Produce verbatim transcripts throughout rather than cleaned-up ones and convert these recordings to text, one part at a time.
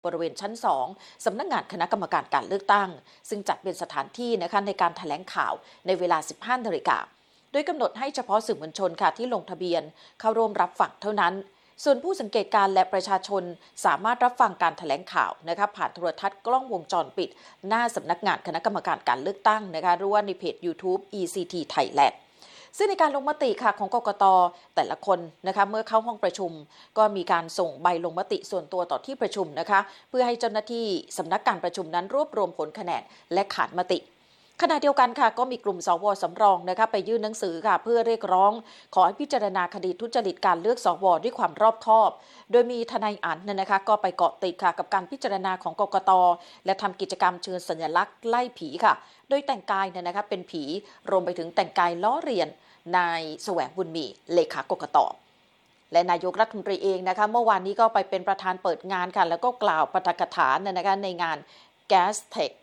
บริเวณชั้นสองสำนักงานคณะกรรมการการเลือกตั้งซึ่งจัดเป็นสถานที่นะคะในการแถลงข่าวในเวลา สิบห้านาฬิกาโดยกำหนดให้เฉพาะสื่อมวลชนค่ะที่ลงทะเบียนเข้าร่วมรับฟังเท่านั้นส่วนผู้สังเกตการและประชาชนสามารถรับฟังการแถลงข่าวนะคะผ่านโทรทัศน์กล้องวงจรปิดหน้าสำนักงานคณะกรรมการการเลือกตั้งนะคะหรือว่าในเพจ YouTube อี ซี ที Thailandซึ่งในการลงมติค่ะของกกต.แต่ละคนนะคะเมื่อเข้าห้องประชุมก็มีการส่งใบลงมติส่วนตัวต่อที่ประชุมนะคะเพื่อให้เจ้าหน้าที่สำนักการประชุมนั้นรวบรวมผลคะแนนและขานมติขณะเดียวกันค่ะก็มีกลุ่มสวสำรองนะคะไปยื่นหนังสือค่ะเพื่อเรียกร้องขอให้พิจารณาคดีทุจริตการเลือกสวด้วยความรอบคอบโดยมีทนายอั๋นนะคะก็ไปเกาะติดค่ะกับการพิจารณาของกกต.และทำกิจกรรมเชิญสัญลักษณ์ไล่ผีค่ะโดยแต่งกายเนี่ยนะคะเป็นผีรวมไปถึงแต่งกายล้อเลียนนายแสวงบุญมีเลขากกต.และนายกรัฐมนตรีเองนะคะเมื่อวานนี้ก็ไปเป็นประธานเปิดงานค่ะแล้วก็กล่าวปาฐกถานะคะในงาน Gastech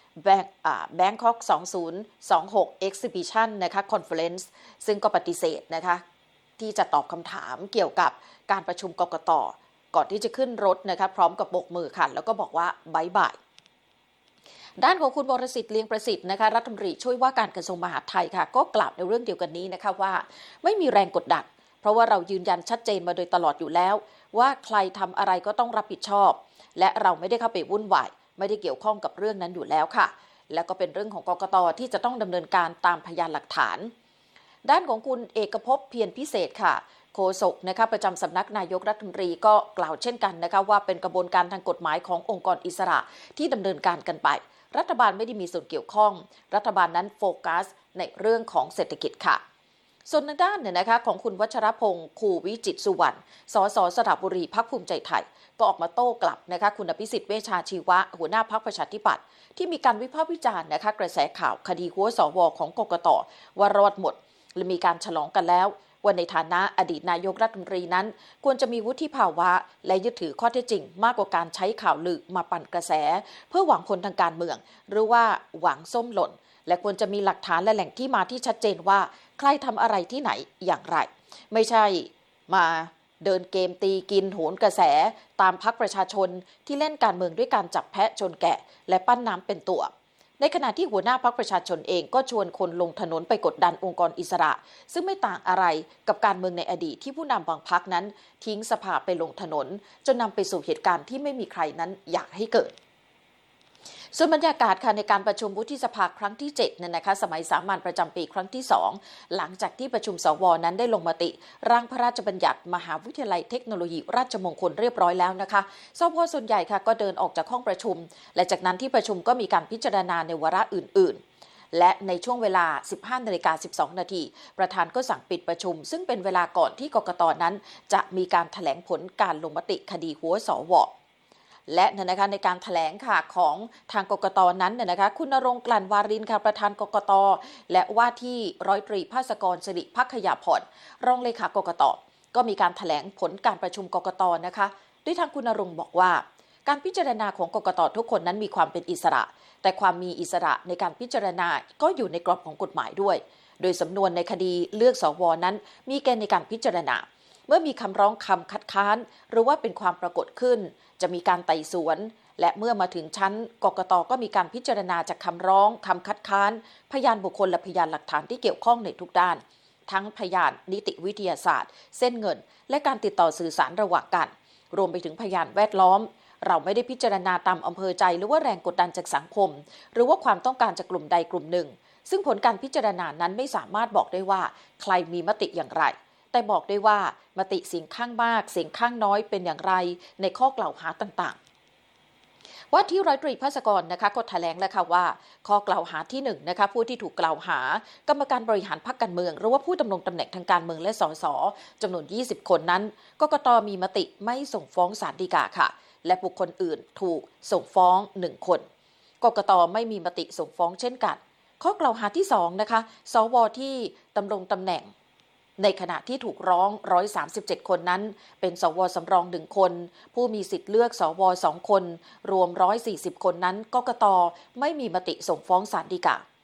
Bangkok สองพันยี่สิบหก Exhibition นะคะ Conference ซึ่งก็ปฏิเสธนะคะที่จะตอบคำถามเกี่ยวกับการประชุมกกต.ก่อนที่จะขึ้นรถนะคะพร้อมกับโบกมือค่ะแล้วก็บอกว่าบ๊ายบายด้านของคุณวรสิทธิ์เลียงประสิทธิ์นะคะรัฐมนตรีช่วยว่าการกระทรวงมหาดไทยค่ะก็กล่าวในเรื่องเดียวกันนี้นะคะว่าไม่มีแรงกดดันเพราะว่าเรายืนยันชัดเจนมาโดยตลอดอยู่แล้วว่าใครทำอะไรก็ต้องรับผิดชอบและเราไม่ได้เข้าไปวุ่นวายไม่ได้เกี่ยวข้องกับเรื่องนั้นอยู่แล้วค่ะแล้วก็เป็นเรื่องของกกต.ที่จะต้องดำเนินการตามพยานหลักฐานด้านของคุณเอกภพเพียรพิเศษค่ะโฆษกนะคะประจำสำนักนายกรัฐมนตรีก็กล่าวเช่นกันนะคะว่าเป็นกระบวนการทางกฎหมายขององค์กรอิสระที่ดำเนินการกันไปรัฐบาลไม่ได้มีส่วนเกี่ยวข้องรัฐบาลนั้นโฟกัสในเรื่องของเศรษฐกิจค่ะส่วนในด้านเนี่ยนะคะของคุณวัชรพงษ์คูวิจิตรสุวรรณสสสระบุรีพรรคภูมิใจไทยก็ออกมาโต้กลับนะคะคุณอภิสิทธิ์เวชชาชีวะหัวหน้าพรรคประชาธิปัตย์ที่มีการวิพากษ์วิจารณ์นะคะกระแสข่าวคดีหัวสวของกกต.ว่ารอดหมดและมีการฉลองกันแล้วว่าในฐานะอดีตนายกรัฐมนตรีนั้นควรจะมีวุฒิภาวะและยึดถือข้อเท็จจริงมากกว่าการใช้ข่าวลือมาปั่นกระแสเพื่อหวังผลทางการเมืองหรือว่าหวังส้มหล่นและควรจะมีหลักฐานและแหล่งที่มาที่ชัดเจนว่าใครทำอะไรที่ไหนอย่างไรไม่ใช่มาเดินเกมตีกินโหนกระแสตามพรรคประชาชนที่เล่นการเมืองด้วยการจับแพะชนแกะและปั้นน้ำเป็นตัวในขณะที่หัวหน้าพรรคประชาชนเองก็ชวนคนลงถนนไปกดดันองค์กรอิสระซึ่งไม่ต่างอะไรกับการเมืองในอดีตที่ผู้นำบางพรรคนั้นทิ้งสภาไปลงถนนจนนำไปสู่เหตุการณ์ที่ไม่มีใครนั้นอยากให้เกิดส่วนบรรยากาศค่ะในการประชุมวุฒิสภาครั้งที่เจ็ดเนี่ยนะคะสมัยสามัญประจำปีครั้งที่สองหลังจากที่ประชุมสวนั้นได้ลงมติร่างพระราชบัญญัติมหาวิทยาลัยเทคโนโลยีราชมงคลเรียบร้อยแล้วนะคะสวส่วนใหญ่ค่ะก็เดินออกจากห้องประชุมและจากนั้นที่ประชุมก็มีการพิจารณาในวาระอื่นๆและในช่วงเวลา สิบห้านาฬิกาสิบสองนาทีประธานก็สั่งปิดประชุมซึ่งเป็นเวลาก่อนที่กกต.นั้นจะมีการแถลงผลการลงมติคดีหัวสวและนะคะในการแถลงค่ะของทางกกต.นั้นนะคะคุณณรงค์กลั่นวารินค่ะประธานกกต.และว่าที่ร้อยตรีภาสกรสิริภักขยาพรรองเลขากกต.ก็มีการแถลงผลการประชุมกกต.นะคะด้วยทางคุณณรงค์บอกว่าการพิจารณาของกกต.ทุกคนนั้นมีความเป็นอิสระแต่ความมีอิสระในการพิจารณาก็อยู่ในกรอบของกฎหมายด้วยโดยสำนวนในคดีเลือกสวนั้นมีเกณฑ์ในการพิจารณาเมื่อมีคำร้องคำคัดค้านหรือว่าเป็นความปรากฏขึ้นจะมีการไต่สวนและเมื่อมาถึงชั้นกกต.ก็มีการพิจารณาจากคำร้องคำคัดค้านพยานบุคคลและพยานหลักฐานที่เกี่ยวข้องในทุกด้านทั้งพยานนิติวิทยาศาสตร์เส้นเงินและการติดต่อสื่อสารระหว่างกันรวมไปถึงพยานแวดล้อมเราไม่ได้พิจารณาตามอำเภอใจหรือว่าแรงกดดันจากสังคมหรือว่าความต้องการจากกลุ่มใดกลุ่มหนึ่งซึ่งผลการพิจารณานั้นไม่สามารถบอกได้ว่าใครมีมติอย่างไรแต่บอกได้ว่ามติเสียงข้างมากเสียงข้างน้อยเป็นอย่างไรในข้อกล่าวหาต่างๆว่าที่ร้อยตรีภาสกรนะคะก็แถลงแล้วค่ะว่าข้อกล่าวหาที่หนึ่งนะคะผู้ที่ถูกกล่าวหากรรมการบริหารพรรคการเมืองหรือว่าผู้ดำรงตำแหน่งทางการเมืองและสสจำนวนยี่สิบคนนั้นกกต.มีมติไม่ส่งฟ้องศาลฎีกาค่ะและบุคคลอื่นถูกส่งฟ้องหนึ่งคนกกต.ไม่มีมติส่งฟ้องเช่นกันข้อกล่าวหาที่สองนะคะสวที่ดำรงตำแหน่งในขณะที่ถูกร้องหนึ่งร้อยสามสิบเจ็ดคนนั้นเป็นสวสำรองหนึ่งคนผู้มีสิทธิ์เลือกสวสองคนรวมหนึ่งร้อยสี่สิบคนนั้นกกต.ไม่มีมติส่งฟ้องศาลฎีกา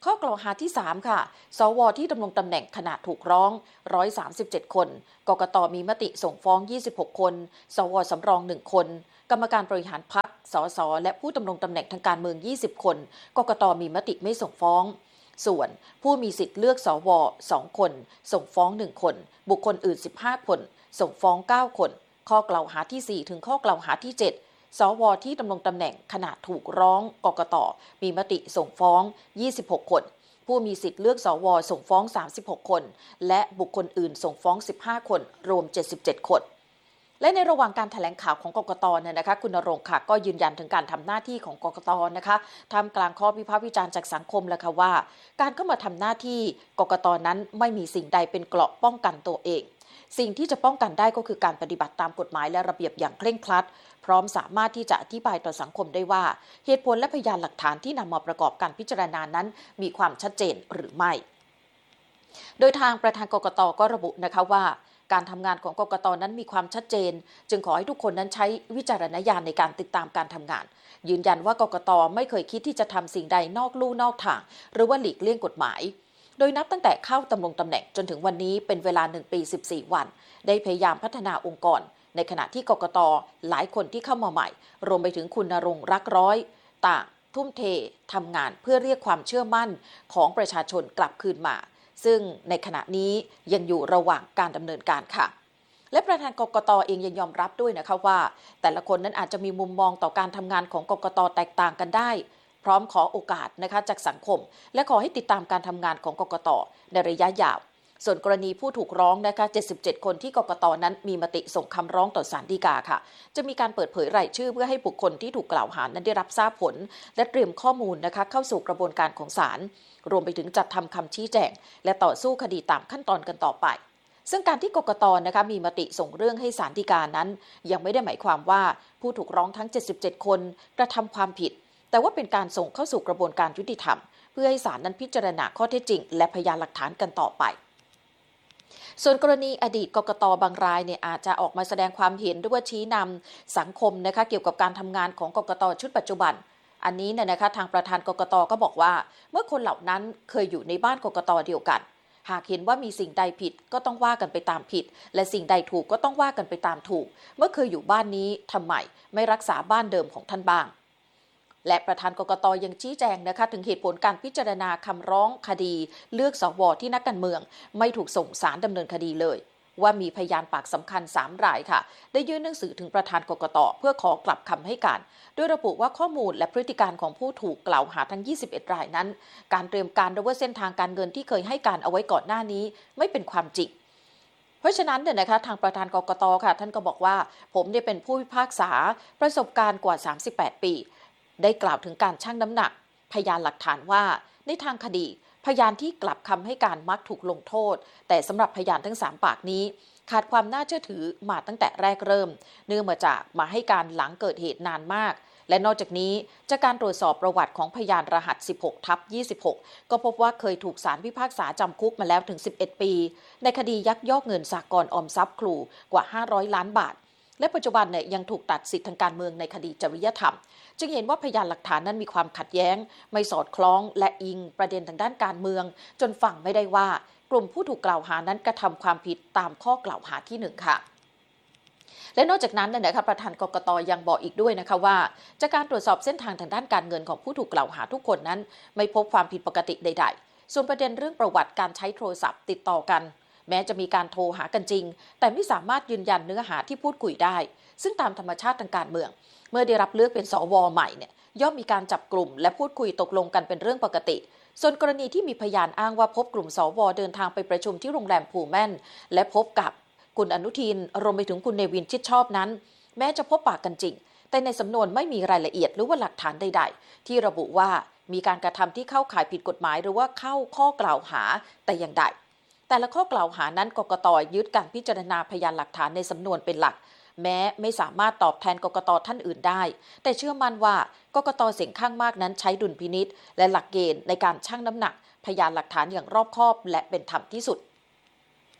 ข้อกล่าวหาที่สามค่ะสวที่ดำรงตำแหน่งขณะถูกร้องหนึ่งร้อยสามสิบเจ็ดคนกกตมีมติส่งฟ้องยี่สิบหกคนสวสำรองหนึ่งคนกรรมการบริหารพรรคสสและผู้ดำรงตำแหน่งทางการเมืองยี่สิบคนกกตมีมติไม่ส่งฟ้องส่วนผู้มีสิทธิ์เลือกสวสองคนส่งฟ้องหนึ่งคนบุคคลอื่นสิบห้าคนส่งฟ้องเก้าคนข้อกล่าวหาที่สี่ถึงข้อกล่าวหาที่เจ็ดสวที่ดำรงตำแหน่งขณะถูกร้องกกตมีมติส่งฟ้องยี่สิบหกคนผู้มีสิทธิ์เลือกสวส่งฟ้องสามสิบหกคนและบุคคลอื่นส่งฟ้องสิบห้าคนรวมเจ็ดสิบเจ็ดคนและในระหว่างการแถลงข่าวของกกตเนี่ยนะคะคุณณรงค์ค่ะก็ยืนยันถึงการทำหน้าที่ของกกตนะคะท่ามกลางข้อวิพากษ์วิจารณ์จากสังคมแล้วค่ะว่าการเข้ามาทำหน้าที่กกตนั้นไม่มีสิ่งใดเป็นเกราะป้องกันตัวเองสิ่งที่จะป้องกันได้ก็คือการปฏิบัติตามกฎหมายและระเบียบอย่างเคร่งครัดพร้อมสามารถที่จะอธิบายต่อสังคมได้ว่าเหตุผลและพยานหลักฐานที่นำมาประกอบการพิจารณานั้นมีความชัดเจนหรือไม่โดยทางประธานกกตก็ระบุนะคะว่าการทำงานของกกตนั้นมีความชัดเจนจึงขอให้ทุกคนนั้นใช้วิจารณญาณในการติดตามการทำงานยืนยันว่ากกตไม่เคยคิดที่จะทำสิ่งใดนอกลู่นอกทางหรือว่าหลีกเลี่ยงกฎหมายโดยนับตั้งแต่เข้าดำรงตำแหน่งจนถึงวันนี้เป็นเวลาหนึ่งปีสิบสี่วันได้พยายามพัฒนาองค์กรในขณะที่กกตหลายคนที่เข้ามาใหม่รวมไปถึงคุณณรงค์รักร้อยต่างทุ่มเททำงานเพื่อเรียกความเชื่อมั่นของประชาชนกลับคืนมาซึ่งในขณะนี้ยังอยู่ระหว่างการดำเนินการค่ะและประธานกกตเองยังยอมรับด้วยนะคะว่าแต่ละคนนั้นอาจจะมีมุมมองต่อการทำงานของกกตแตกต่างกันได้พร้อมขอโอกาสนะคะจากสังคมและขอให้ติดตามการทำงานของกกตในระยะยาวส่วนกรณีผู้ถูกร้องนะคะเจ็ดสิบเจ็ดคนที่กกตนั้นมีมติส่งคำร้องต่อศาลฎีกาค่ะจะมีการเปิดเผยรายชื่อเพื่อให้บุคคลที่ถูกกล่าวหานั้นได้รับทราบผลและเตรียมข้อมูลนะคะเข้าสู่กระบวนการของศาลรวมไปถึงจัดทำคำชี้แจงและต่อสู้คดีตามขั้นตอนกันต่อไปซึ่งการที่กกตนะคะมีมติส่งเรื่องให้ศาลฎีกานั้นยังไม่ได้หมายความว่าผู้ถูกร้องทั้งเจ็ดสิบเจ็ดคนกระทำความผิดแต่ว่าเป็นการส่งเข้าสู่กระบวนการยุติธรรมเพื่อให้ศาลนั้นพิจารณาข้อเท็จจริงและพยานหลักฐานกันต่อไปส่วนกรณีอดีตกกตบางรายเนี่ยอาจจะออกมาแสดงความเห็นด้วยว่าชี้นำสังคมนะคะเกี่ยวกับการทำงานของกกตชุดปัจจุบันอันนี้เนี่ยนะคะทางประธานกกตก็บอกว่าเมื่อคนเหล่านั้นเคยอยู่ในบ้านกกตเดียวกันหากเห็นว่ามีสิ่งใดผิดก็ต้องว่ากันไปตามผิดและสิ่งใดถูกก็ต้องว่ากันไปตามถูกเมื่อเคยอยู่บ้านนี้ทำไมไม่รักษาบ้านเดิมของท่านบ้างและประธานกกตยังชี้แจงนะคะถึงเหตุผลการพิจารณาคำร้องคดีเลือกสวที่นักการเมืองไม่ถูกส่งศาลดำเนินคดีเลยว่ามีพยานปากสำคัญสามรายค่ะได้ยื่นหนังสือถึงประธานกกตเพื่อขอกลับคำให้การโดยระบุว่าข้อมูลและพฤติการของผู้ถูกกล่าวหาทั้งยี่สิบเอ็ดรายนั้นการเตรียมการหรือว่าเส้นทางการเงินที่เคยให้การเอาไว้ก่อนหน้านี้ไม่เป็นความจริงเพราะฉะนั้นเนี่ยนะคะทางประธานกกตค่ะท่านก็บอกว่าผมเนี่ยเป็นผู้พิพากษาประสบการณ์กว่าสามสิบแปดปีได้กล่าวถึงการชั่งน้ำหนักพยานหลักฐานว่าในทางคดีพยานที่กลับคำให้การมักถูกลงโทษแต่สำหรับพยานทั้งสามปากนี้ขาดความน่าเชื่อถือมาตั้งแต่แรกเริ่มเนื่องมาจากมาให้การหลังเกิดเหตุนานมากและนอกจากนี้จากการตรวจสอบประวัติของพยานรหัส สิบหกทับยี่สิบหก ก็พบว่าเคยถูกศาลพิพากษาจำคุกมาแล้วถึงสิบเอ็ดปีในคดียักยอกเงินสหกรณ์ออมทรัพย์ครูกว่าห้าร้อยล้านบาทและปัจจุบันเนี่ยยังถูกตัดสิทธิทางการเมืองในคดีจริยธรรมจึงเห็นว่าพยานหลักฐานนั้นมีความขัดแย้งไม่สอดคล้องและอิงประเด็นทางด้านการเมืองจนฟังไม่ได้ว่ากลุ่มผู้ถูกกล่าวหานั้นกระทำความผิดตามข้อกล่าวหาที่หนึ่งค่ะและนอกจากนั้นนะคะประธานกกตยังบอกอีกด้วยนะคะว่าจากการตรวจสอบเส้นทางทางด้านการเงินของผู้ถูกกล่าวหาทุกคนนั้นไม่พบความผิดปกติใดๆส่วนประเด็นเรื่องประวัติการใช้โทรศัพท์ติดต่อกันแม้จะมีการโทรหากันจริงแต่ไม่สามารถยืนยันเนื้อหาที่พูดคุยได้ซึ่งตามธรรมชาติทางการเมืองเมื่อได้รับเลือกเป็นสวใหม่เนี่ยย่อมมีการจับกลุ่มและพูดคุยตกลงกันเป็นเรื่องปกติส่วนกรณีที่มีพยานอ้างว่าพบกลุ่มสวเดินทางไปประชุมที่โรงแรมพูแม่นและพบกับคุณอนุทินรวมไปถึงคุณเนวินชิดชอบนั้นแม้จะพบปากกันจริงแต่ในสำนวนไม่มีรายละเอียดหรือว่าหลักฐานใดๆที่ระบุว่ามีการกระทำที่เข้าข่ายผิดกฎหมายหรือว่าเข้าข้อกล่าวหาแต่อย่างใดแต่ละข้อกล่าวหานั้นกกตยึดการพิจารณาพยานหลักฐานในสำนวนเป็นหลักแม้ไม่สามารถตอบแทนกกตท่านอื่นได้แต่เชื่อมั่นว่ากกตเสียงข้างมากนั้นใช้ดุลพินิจและหลักเกณฑ์ในการชั่งน้ำหนักพยานหลักฐานอย่างรอบคอบและเป็นธรรมที่สุดผู้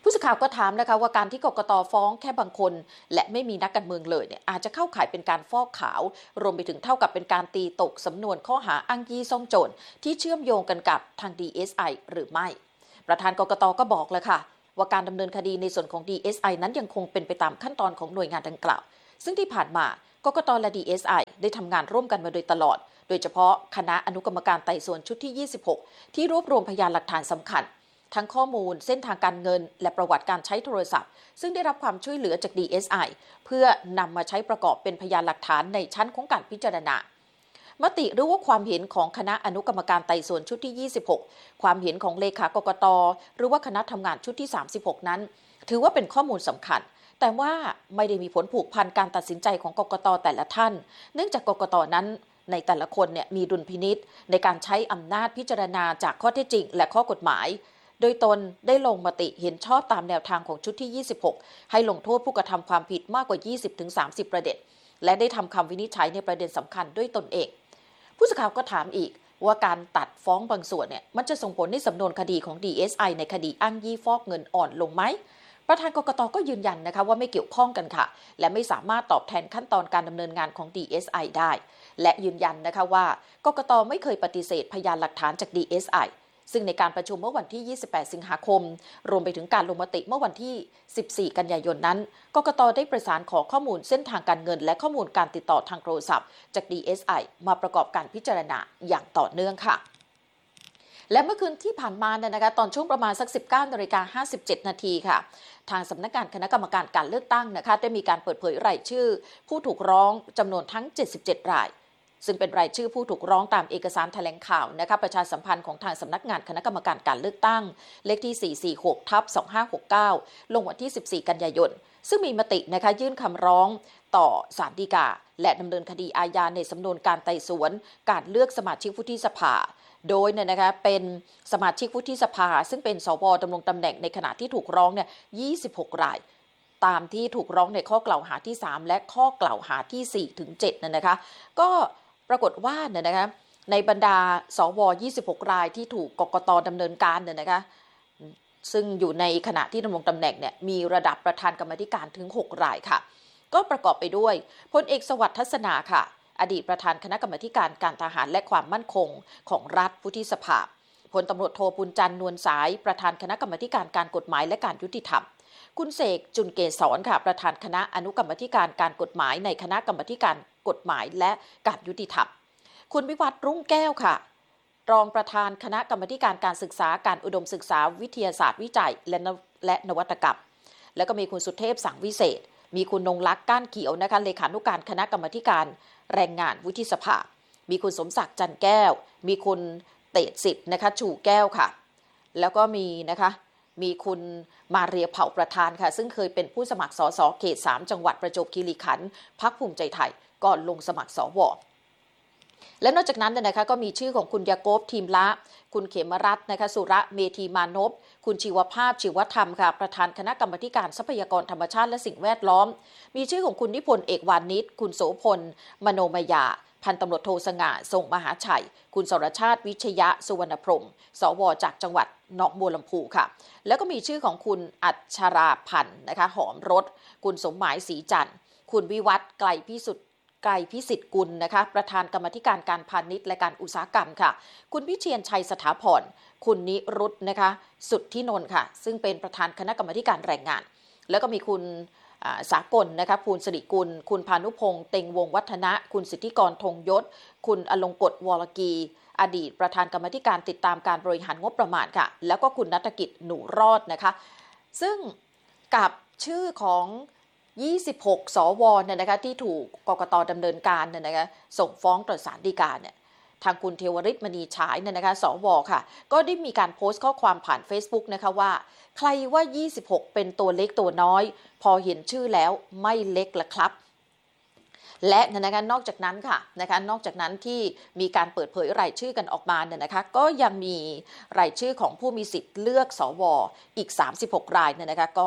ผู้สื่อข่าวก็ถามนะคะว่าการที่กกต.ฟ้องแค่บางคนและไม่มีนักการเมืองเลยเนี่ยอาจจะเข้าข่ายเป็นการฟอกขาวรวมไปถึงเท่ากับเป็นการตีตกสำนวนข้อหาอ้างยี่ซ่องโจรที่เชื่อมโยงกันกับทาง ดี เอส ไอ หรือไม่ประธานกกต.ก็บอกเลยค่ะว่าการดำเนินคดีในส่วนของ ดี เอส ไอ นั้นยังคงเป็นไปตามขั้นตอนของหน่วยงานดังกล่าวซึ่งที่ผ่านมากกต.และ ดี เอส ไอ ได้ทำงานร่วมกันมาโดยตลอดโดยเฉพาะคณะอนุกรรมการไต่สวนชุดที่ยี่สิบหกที่รวบรวมพยานหลักฐานสำคัญทั้งข้อมูลเส้นทางการเงินและประวัติการใช้โทรศัพท์ซึ่งได้รับความช่วยเหลือจาก ดี เอส ไอ เพื่อนำมาใช้ประกอบเป็นพยานหลักฐานในชั้นของการพิจารณามติหรือว่าความเห็นของคณะอนุกรรมการไต่สวนชุดที่ยี่สิบหกความเห็นของเลขากกต.หรือว่าคณะทำงานชุดที่สามสิบหกนั้นถือว่าเป็นข้อมูลสำคัญแต่ว่าไม่ได้มีผลผูกพันการตัดสินใจของกกต.แต่ละท่านเนื่องจากกกต.นั้นในแต่ละคนเนี่ยมีดุลพินิจในการใช้อำนาจพิจารณาจากข้อเท็จจริงและข้อกฎหมายโดยตนได้ลงมติเห็นชอบตามแนวทางของชุดที่ยี่สิบหกให้ลงโทษผู้กระทำความผิดมากกว่า ยี่สิบถึงสามสิบ ประเด็นและได้ทำคำวินิจฉัยในประเด็นสำคัญด้วยตนเองผู้สื่อข่าวก็ถามอีกว่าการตัดฟ้องบางส่วนเนี่ยมันจะส่งผลในสำนวนคดีของ ดี เอส ไอ ในคดีอ้างยี่ฟอกเงินอ่อนลงไหมประธานกกต.ก็ยืนยันนะคะว่าไม่เกี่ยวข้องกันค่ะและไม่สามารถตอบแทนขั้นตอนการดำเนินงานของ ดี เอส ไอ ได้และยืนยันนะคะว่ากกต.ไม่เคยปฏิเสธพยานหลักฐานจาก ดี เอส ไอ ซึ่งในการประชุมเมื่อวันที่ยี่สิบแปดสิงหาคมรวมไปถึงการลงมติเมื่อวันที่สิบสี่กันยายนนั้นกกต.ได้ประสานขอข้อมูลเส้นทางการเงินและข้อมูลการติดต่อทางโทรศัพท์จาก ดี เอส ไอ มาประกอบการพิจารณาอย่างต่อเนื่องค่ะและเมื่อคืนที่ผ่านมาเนี่ยนะคะตอนช่วงประมาณสัก สิบเก้านาฬิกาห้าสิบเจ็ดนาทีค่ะทางสำนักงานคณะกรรมการการเลือกตั้งนะคะได้มีการเปิดเผยรายชื่อผู้ถูกร้องจำนวนทั้งเจ็ดสิบเจ็ดรายซึ่งเป็นรายชื่อผู้ถูกร้องตามเอกสารแถลงข่าวนะคะประชาสัมพันธ์ของทางสำนักงานคณะกรรมการการเลือกตั้งเลขที่ สี่สี่หกทับสองห้าหกเก้า ลงวันที่สิบสี่กันยายนซึ่งมีมตินะคะยื่นคำร้องต่อศาลฎีกาและดำเนินคดีอาญาในสำนวนการไต่สวนการเลือกสมาชิกวุฒิสภาโดยเนี่ยนะคะเป็นสมาชิกวุฒิสภาซึ่งเป็นสวดำรงตำแหน่งในขณะที่ถูกร้องเนี่ยยี่สิบหกรายตามที่ถูกร้องในข้อกล่าวหาที่สามและข้อกล่าวหาที่สี่ถึงเจ็ดนั่นนะคะก็ปรากฏว่าเนี่ยนะคะในบรรดาสวยี่สิบหกรายที่ถูกกกต.ดำเนินการเนี่ยนะคะซึ่งอยู่ในขณะที่ดำรงตำแหน่งเนี่ยมีระดับประธานกรรมธิการถึงหกรายค่ะก็ประกอบไปด้วยพลเอกสวัสดิ์ทัศนาค่ะอดีตประธานคณะกรรมการการทหารและความมั่นคงของรัฐวุฒิสภาพลตำรวจโทปุญจันทร์นวลสายประธานคณะกรรมการการกฎหมายและการยุติธรรมคุณเสกจุลเกษรค่ะประธานคณะอนุกรรมการการกฎหมายในคณะกรรมการกฎหมายและการยุติธรรมคุณวิวัฒน์รุ่งแก้วค่ะรองประธานคณะกรรมการการศึกษาการอุดมศึกษาวิทยาศาสตร์วิจัยและและนวัตกรรมแล้วก็มีคุณสุเทพสังวิเศษมีคุณนงลักษณ์ก้านเขียวนะคะเลขานุการคณะกรรมการแรงงานวุฒิสภามีคุณสมศักดิ์จันแก้วมีคุณเตสิทธิ์นะคะชูแก้วค่ะแล้วก็มีนะคะมีคุณมาเรียเผ่าประธานค่ะซึ่งเคยเป็นผู้สมัครสสเขตสามจังหวัดประจวบคีรีขันธ์พรรคภูมิใจไทยก่อนลงสมัครสวและนอกจากนั้นนะคะก็มีชื่อของคุณยาโกบทีมละคุณเขมรัตน์นะคะสุระเมธีมานพคุณชีวภาพชีวธรรมค่ะประธานคณะกรรมการทรัพยากรธรรมชาติและสิ่งแวดล้อมมีชื่อของคุณนิพนธ์เอกวานิชคุณโสพลมโนมยาพันตำรวจโทสง่าทรงมหาชัยคุณสรชาติวิชยะสุวรรณพรหมสวจากจังหวัดหนองบัวลำพูค่ะแล้วก็มีชื่อของคุณอัชราพันธ์นะคะหอมรสคุณสมหมายศรีจันทร์คุณวิวัฒน์ไกลพิสุทธิ์ไกรพิสิทธิ์กุลนะคะประธานกรรมการการพาณิชย์และการอุตสาหกรรมค่ะคุณวิเชียรชัยสถาพรคุณนิรุตนะคะสุทธินนท์ค่ะซึ่งเป็นประธานคณะกรรมการแรงงานแล้วก็มีคุณสากลนะคะภูลสิริกุลคุณพานุพงษ์เต็งวงวัฒนะคุณสิทธิกรธงยศคุณอลงกฎวรกีอดีตประธานกรรมการติดตามการบริหารงบประมาณค่ะแล้วก็คุณณัฐกิจหนูรอดนะคะซึ่งกับชื่อของยี่สิบหกสวเนี่ยนะคะที่ถูกกกต.ดำเนินการเนี่ยนะคะส่งฟ้องต่อศาลฎีกาเนี่ยทางคุณเทวฤทธิ์มณีฉายเนี่ยนะคะสวค่ะก็ได้มีการโพสต์ข้อความผ่าน Facebook นะคะว่าใครว่ายี่สิบหกเป็นตัวเล็กตัวน้อยพอเห็นชื่อแล้วไม่เล็กละครับและนะคะนอกจากนั้นค่ะนะคะนอกจากนั้นที่มีการเปิดเผยรายชื่อกันออกมาเนี่ยนะคะก็ยังมีรายชื่อของผู้มีสิทธิ์เลือกสวอีกสามสิบหกรายเนี่ยนะคะก็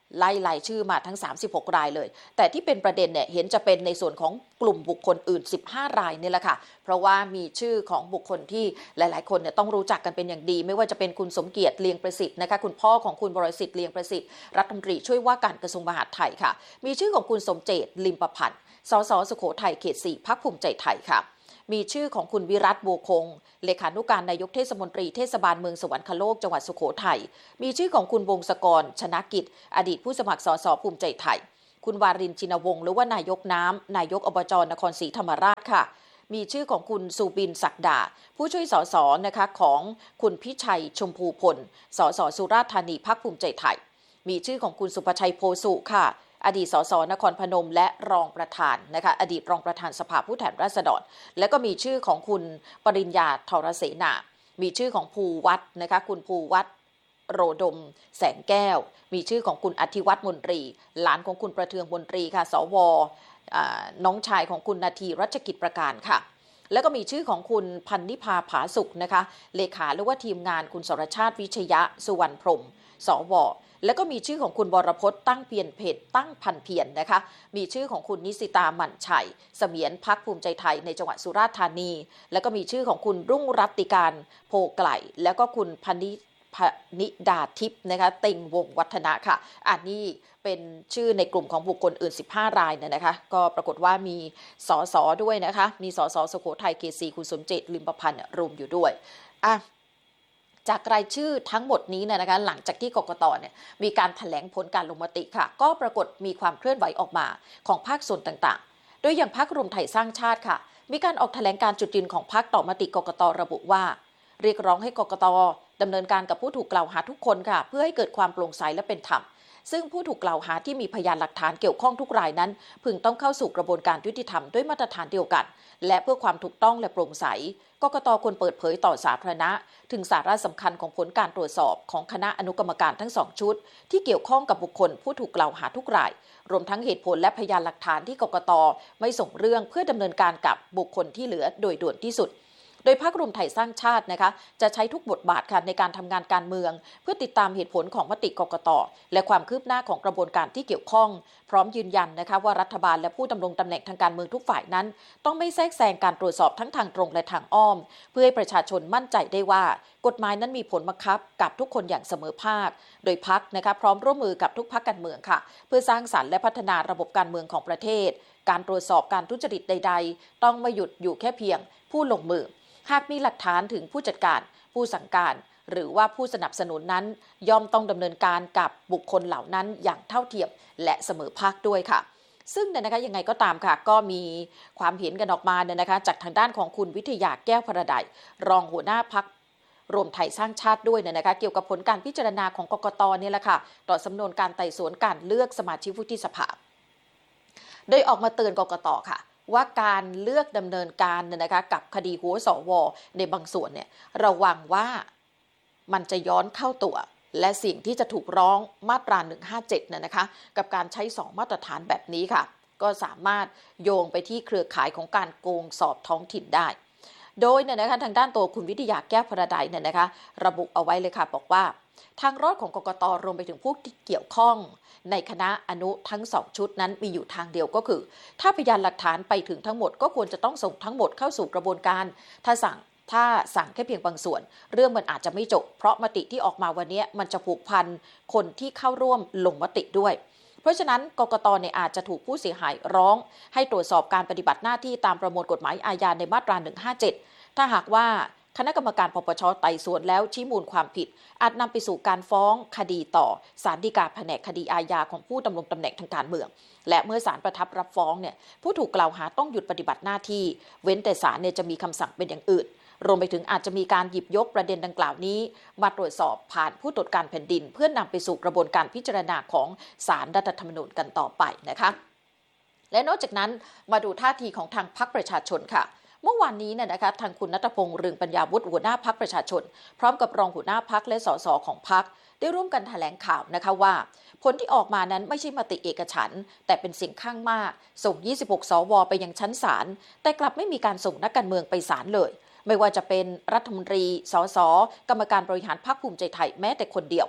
ไล่รายชื่อมาทั้งสามสิบหกรายเลยแต่ที่เป็นประเด็นเนี่ยเห็นจะเป็นในส่วนของกลุ่มบุคคลอื่นสิบห้ารายนี่แหละค่ะเพราะว่ามีชื่อของบุคคลที่หลายๆคนเนี่ยต้องรู้จักกันเป็นอย่างดีไม่ว่าจะเป็นคุณสมเกียรติเลียงประสิทธิ์นะคะคุณพ่อของคุณบรสิทธิ์เลียงประสิทธิ์รัฐมนตรีช่วยว่าการกระทรวงมหาดไทยค่ะมีชื่อของคุณสมเจตลิมประพันธ์สสสุโขทัยเขตสี่พรรคภูมิใจไทยค่ะมีชื่อของคุณวิรัตบัวคงเลขานุการนายกเทศมนตรีเทศบาลเมืองสวรรคโลกจังหวัดสุโขทัยมีชื่อของคุณวงศกรชนะกิจอดีตผู้สมัครสสภูมิใจไทยคุณวารินทร์ชินวงศ์หรือว่านายกน้ำนายกอบจนครศรีธรรมราชค่ะมีชื่อของคุณสุบินศักดาผู้ช่วยสสนะคะของคุณพิชัยชมพูพลสสสุราษฎร์ธานีพรรคภูมิใจไทยมีชื่อของคุณสุภชัยโพสุค่ะอดีตสสนครพนมและรองประธานนะคะอดีตรองประธานสภาผู้แทนราษฎรและก็มีชื่อของคุณปริญญาธรเสนามีชื่อของภูวัฒน์นะคะคุณภูวัฒน์โรดมแสงแก้วมีชื่อของคุณอธิวัฒน์มนตรีหลานของคุณประเทืองมนตรีค่ะสวน้องชายของคุณนาทีรัชกิจประการค่ะแล้วก็มีชื่อของคุณพันนิพาผาสุขนะคะเลขาหรือว่าทีมงานคุณสรชาติวิชยะสุวรรณพรหมสวแล้วก็มีชื่อของคุณบรพจน์ตั้งเพียรเพชรตั้งพันเพียร นะคะมีชื่อของคุณนิสิตาหมั่นชัยเสมียนพรรคภูมิใจไทยในจังหวัดสุราษฎร์ธานีแล้วก็มีชื่อของคุณรุ่งรัตติการโพไกลแล้วก็คุณพนิพนิดาทิพย์นะคะเต็งวงวัฒนะค่ะอันนี้เป็นชื่อในกลุ่มของบุคคลอื่นสิบห้ารายเนี่ยนะคะก็ปรากฏว่ามีสสด้วยนะคะมีสสสุโขทัยเขตสี่คุณสมเจตลิมประพันธ์รวมอยู่ด้วยอ่ะจากรายชื่อทั้งหมดนี้เนี่ยนะคะหลังจากที่กกตเนี่ยมีการแถลงผลการลงมติค่ะก็ปรากฏมีความเคลื่อนไหวออกมาของภาคส่วนต่างๆโดยอย่างพรรครวมไทยสร้างชาติค่ะมีการออกแถลงการจุดยืนของพรรคต่อมติกกตระบุว่าเรียกร้องให้กกตดำเนินการกับผู้ถูกกล่าวหาทุกคนค่ะเพื่อให้เกิดความโปร่งใสและเป็นธรรมซึ่งผู้ถูกกล่าวหาที่มีพยานหลักฐานเกี่ยวข้องทุกรายนั้นพึงต้องเข้าสู่กระบวนการยุติธรรมด้วยมาตรฐานเดียวกันและเพื่อความถูกต้องและโปร่งใสกกตควรเปิดเผยต่อสาธารณะถึงสาระสำคัญของผลการตรวจสอบของคณะอนุกรรมการทั้งสองชุดที่เกี่ยวข้องกับบุคคลผู้ถูกกล่าวหาทุกรายรวมทั้งเหตุผลและพยานหลักฐานที่กกตไม่ส่งเรื่องเพื่อดำเนินการกับบุคคลที่เหลือโดยด่วนที่สุดโดยพรรครวมไทยสร้างชาตินะคะจะใช้ทุกบทบาทค่ะในการทำงานการเมืองเพื่อติดตามเหตุผลของมติกกตและความคืบหน้าของกระบวนการที่เกี่ยวข้องพร้อมยืนยันนะคะว่ารัฐบาลและผู้ดำรงตำแหน่งทางการเมืองทุกฝ่ายนั้นต้องไม่แทรกแซงการตรวจสอบทั้งทางตรงและทางอ้อมเพื่อให้ประชาชนมั่นใจได้ว่ากฎหมายนั้นมีผลบังคับกับทุกคนอย่างเสมอภาคโดยพรรคนะคะพร้อมร่วมมือกับทุกพรรคการเมืองค่ะเพื่อสร้างสรรค์และพัฒนาระบบการเมืองของประเทศการตรวจสอบการทุจริตใดๆต้องไม่หยุดอยู่แค่เพียงผู้ลงมือหากมีหลักฐานถึงผู้จัดการผู้สั่งการหรือว่าผู้สนับสนุนนั้นย่อมต้องดำเนินการกับบุคคลเหล่านั้นอย่างเท่าเทียมและเสมอภาคด้วยค่ะซึ่งเนี่ยนะคะยังไงก็ตามค่ะก็มีความเห็นกันออกมาเนี่ยนะคะจากทางด้านของคุณวิทยาแก้วพระไดรองหัวหน้าพรรครวมไทยสร้างชาติด้วยเนี่ยนะคะเกี่ยวกับผลการพิจารณาของกกตเนี่ยแหละค่ะต่อสำนวนการไต่สวนการเลือกสมาชิกวุฒิสภาโดยออกมาเตือนกกตค่ะว่าการเลือกดำเนินการเนี่ยนะคะกับคดีหัวสวในบางส่วนเนี่ยระวังว่ามันจะย้อนเข้าตัวและสิ่งที่จะถูกร้องมาตราหนึ่งห้าเจ็ดเนี่ยนะคะกับการใช้สองมาตรฐานแบบนี้ค่ะก็สามารถโยงไปที่เครือข่ายของการโกงสอบท้องถิ่นได้โดยเนี่ยนะคะทางด้านตัวคุณวิทยาแก้วพระไดเนี่ยนะคะระบุเอาไว้เลยค่ะบอกว่าทางรอดของกกตรวมไปถึงผู้ที่เกี่ยวข้องในคณะอนุทั้งสองชุดนั้นมีอยู่ทางเดียวก็คือถ้าพยานหลักฐานไปถึงทั้งหมดก็ควรจะต้องส่งทั้งหมดเข้าสู่กระบวนการถ้าสั่งถ้าสั่งแค่เพียงบางส่วนเรื่องมันอาจจะไม่จบเพราะมติที่ออกมาวันนี้มันจะผูกพันคนที่เข้าร่วมลงมติด้วยเพราะฉะนั้นกกตเนี่ยอาจจะถูกผู้เสียหายร้องให้ตรวจสอบการปฏิบัติหน้าที่ตามประมวลกฎหมายอาญาในมาตราหนึ่งห้าเจ็ดถ้าหากว่าคณะกรรมการปปช.ไต่สวนแล้วชี้มูลความผิดอาจนำไปสู่การฟ้องคดีต่อศาลฎีกาแผนกคดีอาญาของผู้ดำรงตำแหน่งทางการเมืองและเมื่อศาลประทับรับฟ้องเนี่ยผู้ถูกกล่าวหาต้องหยุดปฏิบัติหน้าที่เว้นแต่ศาลเนี่ยจะมีคำสั่งเป็นอย่างอื่นรวมไปถึงอาจจะมีการหยิบยกประเด็นดังกล่าวนี้มาตรวจสอบผ่านผู้ตรวจการแผ่นดินเพื่อนำไปสู่กระบวนการพิจารณาของศาลรัฐธรรมนูญกันต่อไปนะคะและนอกจากนั้นมาดูท่าทีของทางพรรคประชาชนค่ะเมื่อวานนี้เนี่ยนะคะทางคุณณัฐพงษ์ เรืองปัญญาวุฒิหัวหน้าพรรคประชาชนพร้อมกับรองหัวหน้าพรรคและสสของพรรคได้ร่วมกันแถลงข่าวนะคะว่าผลที่ออกมานั้นไม่ใช่มติเอกฉันท์แต่เป็นเสียงข้างมากส่งยี่สิบหกสวไปยังชั้นศาลแต่กลับไม่มีการส่งนักการเมืองไปศาลเลยไม่ว่าจะเป็นรัฐมนตรีสสกรรมการบริหารพรรคภูมิใจไทยแม้แต่คนเดียว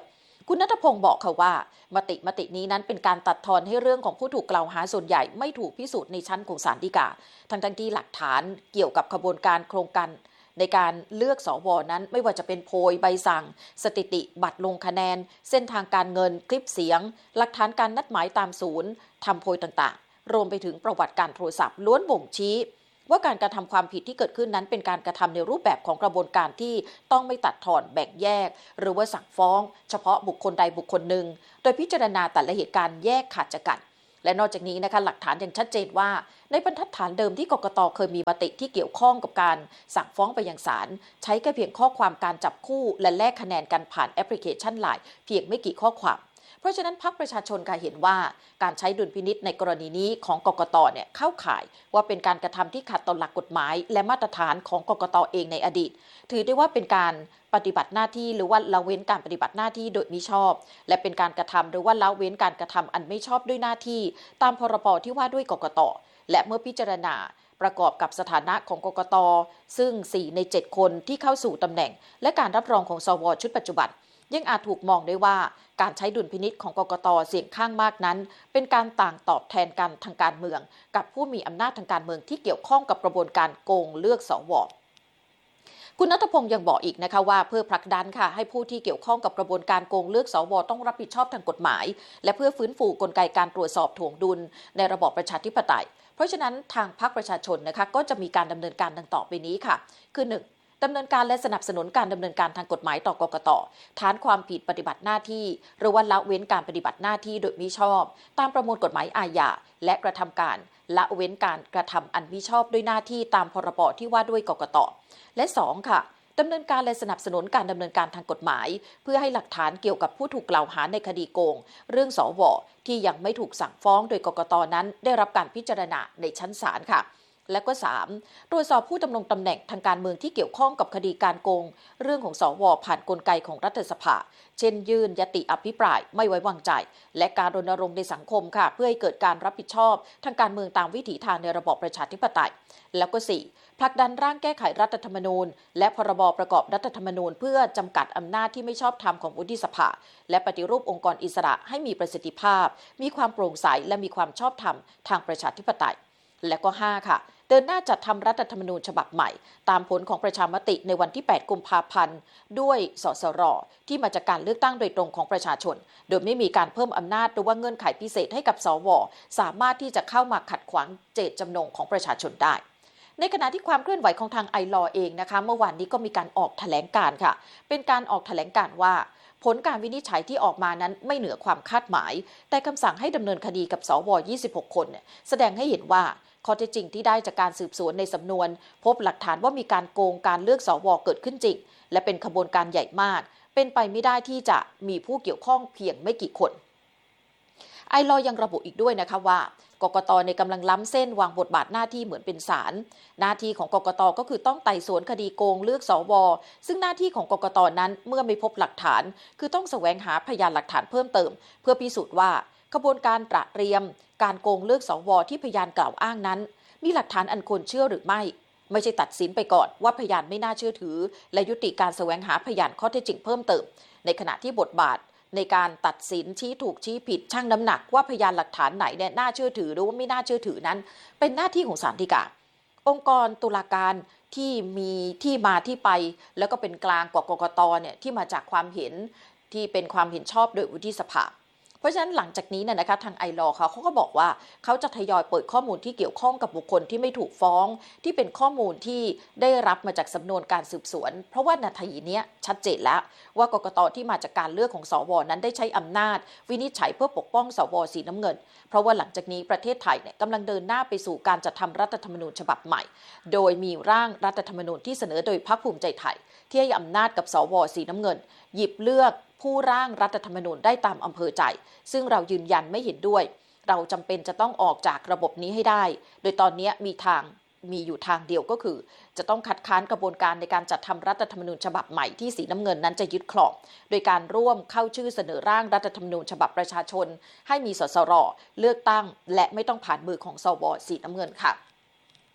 คุณณัฐพงศ์บอกค่ะว่ามติมตินี้นั้นเป็นการตัดทอนให้เรื่องของผู้ถูกกล่าวหาส่วนใหญ่ไม่ถูกพิสูจน์ในชั้นของศาลฎีกาทั้งทั้งที่หลักฐานเกี่ยวกับขบวนการโครงการในการเลือกสวนั้นไม่ว่าจะเป็นโพยใบสั่งสถิติบัตรลงคะแนนเส้นทางการเงินคลิปเสียงหลักฐานการนัดหมายตามศูนย์ทำโพยต่างๆรวมไปถึงประวัติการโทรศัพท์ล้วนบ่งชี้ว่าการกระทำความผิดที่เกิดขึ้นนั้นเป็นการกระทำในรูปแบบของกระบวนการที่ต้องไม่ตัดทอนแบ่งแยกหรือว่าสั่งฟ้องเฉพาะบุคคลใดบุคคลหนึ่งโดยพิจารณาแต่ละเหตุการณ์แยกขาดจากกันและนอกจากนี้นะคะหลักฐานยังชัดเจนว่าในบรรทัดฐานเดิมที่กกตเคยมีมติที่เกี่ยวข้องกับการสั่งฟ้องไปยังศาลใช้แค่เพียงข้อความการจับคู่และแลกคะแนนกันผ่านแอปพลิเคชัน ไลน์ เพียงไม่กี่ข้อความเพราะฉะนั้นพรรคประชาชนก็เห็นว่าการใช้ดุลพินิจในกรณีนี้ของกกตเนี่ยเข้าข่ายว่าเป็นการกระทำที่ขัดต่อหลักกฎหมายและมาตรฐานของกกตเองในอดีตถือได้ว่าเป็นการปฏิบัติหน้าที่หรือว่าละเว้นการปฏิบัติหน้าที่โดยมิชอบและเป็นการกระทำหรือว่าละเว้นการกระทำอันไม่ชอบด้วยหน้าที่ตามพรบที่ว่าด้วยกกตและเมื่อพิจารณาประกอบกับสถานะของกกตซึ่งสี่ในเจ็ดคนที่เข้าสู่ตำแหน่งและการรับรองของสวชุดปัจจุบันยังอาจถูกมองได้ว่าการใช้ดุลพินิจของกกตเสียงข้างมากนั้นเป็นการต่างตอบแทนกันทางการเมืองกับผู้มีอำนาจทางการเมืองที่เกี่ยวข้องกับกระบวนการโกงเลือกสวคุณณัฐพงศ์ยังบอกอีกนะคะว่าเพื่อผลักดันค่ะให้ผู้ที่เกี่ยวข้องกับกระบวนการโกงเลือกสวต้องรับผิดชอบทางกฎหมายและเพื่อฟื้นฟูกลไกการตรวจสอบถ่วงดุลในระบอบประชาธิปไตยเพราะฉะนั้นทางพรรคประชาชนนะคะก็จะมีการดำเนินการดังต่อไปนี้ค่ะคือหนึ่งดำเนินการและสนับสนุนการดำเนินการทางกฎหมายต่อกกต.ฐานความผิดปฏิบัติหน้าที่หรือว่าละเว้นการปฏิบัติหน้าที่โดยมิชอบตามประมวลกฎหมายอาญาและกระทำการละเว้นการกระทำอันมิชอบด้วยหน้าที่ตามพรบที่ว่าด้วยกกต.และสองค่ะดำเนินการและสนับสนุนการดำเนินการทางกฎหมายเพื่อให้หลักฐานเกี่ยวกับผู้ถูกกล่าวหาในคดีโกงเรื่องสวที่ยังไม่ถูกสั่งฟ้องโดยกกต.นั้นได้รับการพิจารณาในชั้นศาลค่ะและก็สามตรวจสอบผู้ดำรงตำแหน่งทางการเมืองที่เกี่ยวข้องกับคดีการโกงเรื่องของสวผ่านกลไกของรัฐสภาเช่นยื่นยติอภิปรายไม่ไว้วางใจและการรณรงค์ในสังคมค่ะเพื่อให้เกิดการรับผิดชอบทางการเมืองตามวิถีทางในระบอบประชาธิปไตยแล้วก็สี่ผลักดันร่างแก้ไขรัฐธรรมนูญและพรบประกอบรัฐธรรมนูญเพื่อจำกัดอำนาจที่ไม่ชอบธรรมของวุฒิสภาและปฏิรูปองค์กรอิสระให้มีประสิทธิภาพมีความโปร่งใสและมีความชอบธรรมทางประชาธิปไตยและก็ห้าค่ะเดินหน้าจัดทำรัฐธรรมนูญฉบับใหม่ตามผลของประชามติในวันที่แปดกุมภาพันธ์ด้วยสสรที่มาจากการเลือกตั้งโดยตรงของประชาชนโดยไม่มีการเพิ่มอำนาจหรือว่าเงื่อนไขพิเศษให้กับสวสามารถที่จะเข้ามาขัดขวางเจตจำนงของประชาชนได้ในขณะที่ความเคลื่อนไหวของทางไอลอเองนะคะเมื่อวานนี้ก็มีการออกแถลงการค่ะเป็นการออกแถลงการว่าผลการวินิจฉัยที่ออกมานั้นไม่เหนือความคาดหมายแต่คำสั่งให้ดำเนินคดีกับสวยี่สิบหกคนเนี่ยแสดงให้เห็นว่าข้อเท็จจริงที่ได้จากการสืบสวนในสำนวนพบหลักฐานว่ามีการโกงการเลือกสวเกิดขึ้นจริงและเป็นขบวนการใหญ่มากเป็นไปไม่ได้ที่จะมีผู้เกี่ยวข้องเพียงไม่กี่คนไอลอยังระบุอีกด้วยนะคะว่ากกตในกำลังล้ำเส้นวางบทบาทหน้าที่เหมือนเป็นศาลหน้าที่ของกกตก็คือต้องไต่สวนคดีโกงเลือกสวซึ่งหน้าที่ของกกตนั้นเมื่อไม่พบหลักฐานคือต้องแสวงหาพยานหลักฐานเพิ่มเติมเพื่อพิสูจน์ว่าขบวนการตระเตรียมการโกงเลือกสวที่พยานกล่าวอ้างนั้นมีหลักฐานอันควรเชื่อหรือไม่ไม่ใช่ตัดสินไปก่อนว่าพยานไม่น่าเชื่อถือและยุติการแสวงหาพยานข้อเท็จจริงเพิ่มเติมในขณะที่บทบาทในการตัดสินชี้ถูกชี้ผิดชั่งน้ำหนักว่าพยานหลักฐานไหนเนี่ยน่าเชื่อถือหรือว่าไม่น่าเชื่อถือนั้นเป็นหน้าที่ของศาลฎีกาองค์กรตุลาการที่มีที่มาที่ไปแล้วก็เป็นกลางกว่ากกตเนี่ยที่มาจากความเห็นที่เป็นความเห็นชอบโดยวุฒิสภาเพราะฉะนั้นหลังจากนี้เนี่ยนะคะทางไอลอเขาเขาก็บอกว่าเขาจะทยอยเปิดข้อมูลที่เกี่ยวข้องกับบุคคลที่ไม่ถูกฟ้องที่เป็นข้อมูลที่ได้รับมาจากสำนวนการสืบสวนเพราะว่านาทีนี้ชัดเจนแล้วว่ากกตที่มาจากการเลือกของสวนั้นได้ใช้อำนาจวินิจฉัยเพื่อปกป้องสวสีน้ำเงินเพราะว่าหลังจากนี้ประเทศไทยเนี่ยกำลังเดินหน้าไปสู่การจัดทำรัฐธรรมนูญฉบับใหม่โดยมีร่างรัฐธรรมนูญที่เสนอโดยพรรคภูมิใจไทยที่ให้อำนาจกับสวสีน้ำเงินหยิบเลือกผู้ร่างรัฐธรรมนูญได้ตามอำเภอใจซึ่งเรายืนยันไม่เห็นด้วยเราจำเป็นจะต้องออกจากระบบนี้ให้ได้โดยตอนนี้มีทางมีอยู่ทางเดียวก็คือจะต้องคัดค้านกระบวนการในการจัดทำรัฐธรรมนูญฉบับใหม่ที่สีน้ำเงินนั้นจะยึดครองโดยการร่วมเข้าชื่อเสนอร่างรัฐธรรมนูญฉบับประชาชนให้มีสสรเลือกตั้งและไม่ต้องผ่านมือของสวสีน้ำเงินค่ะ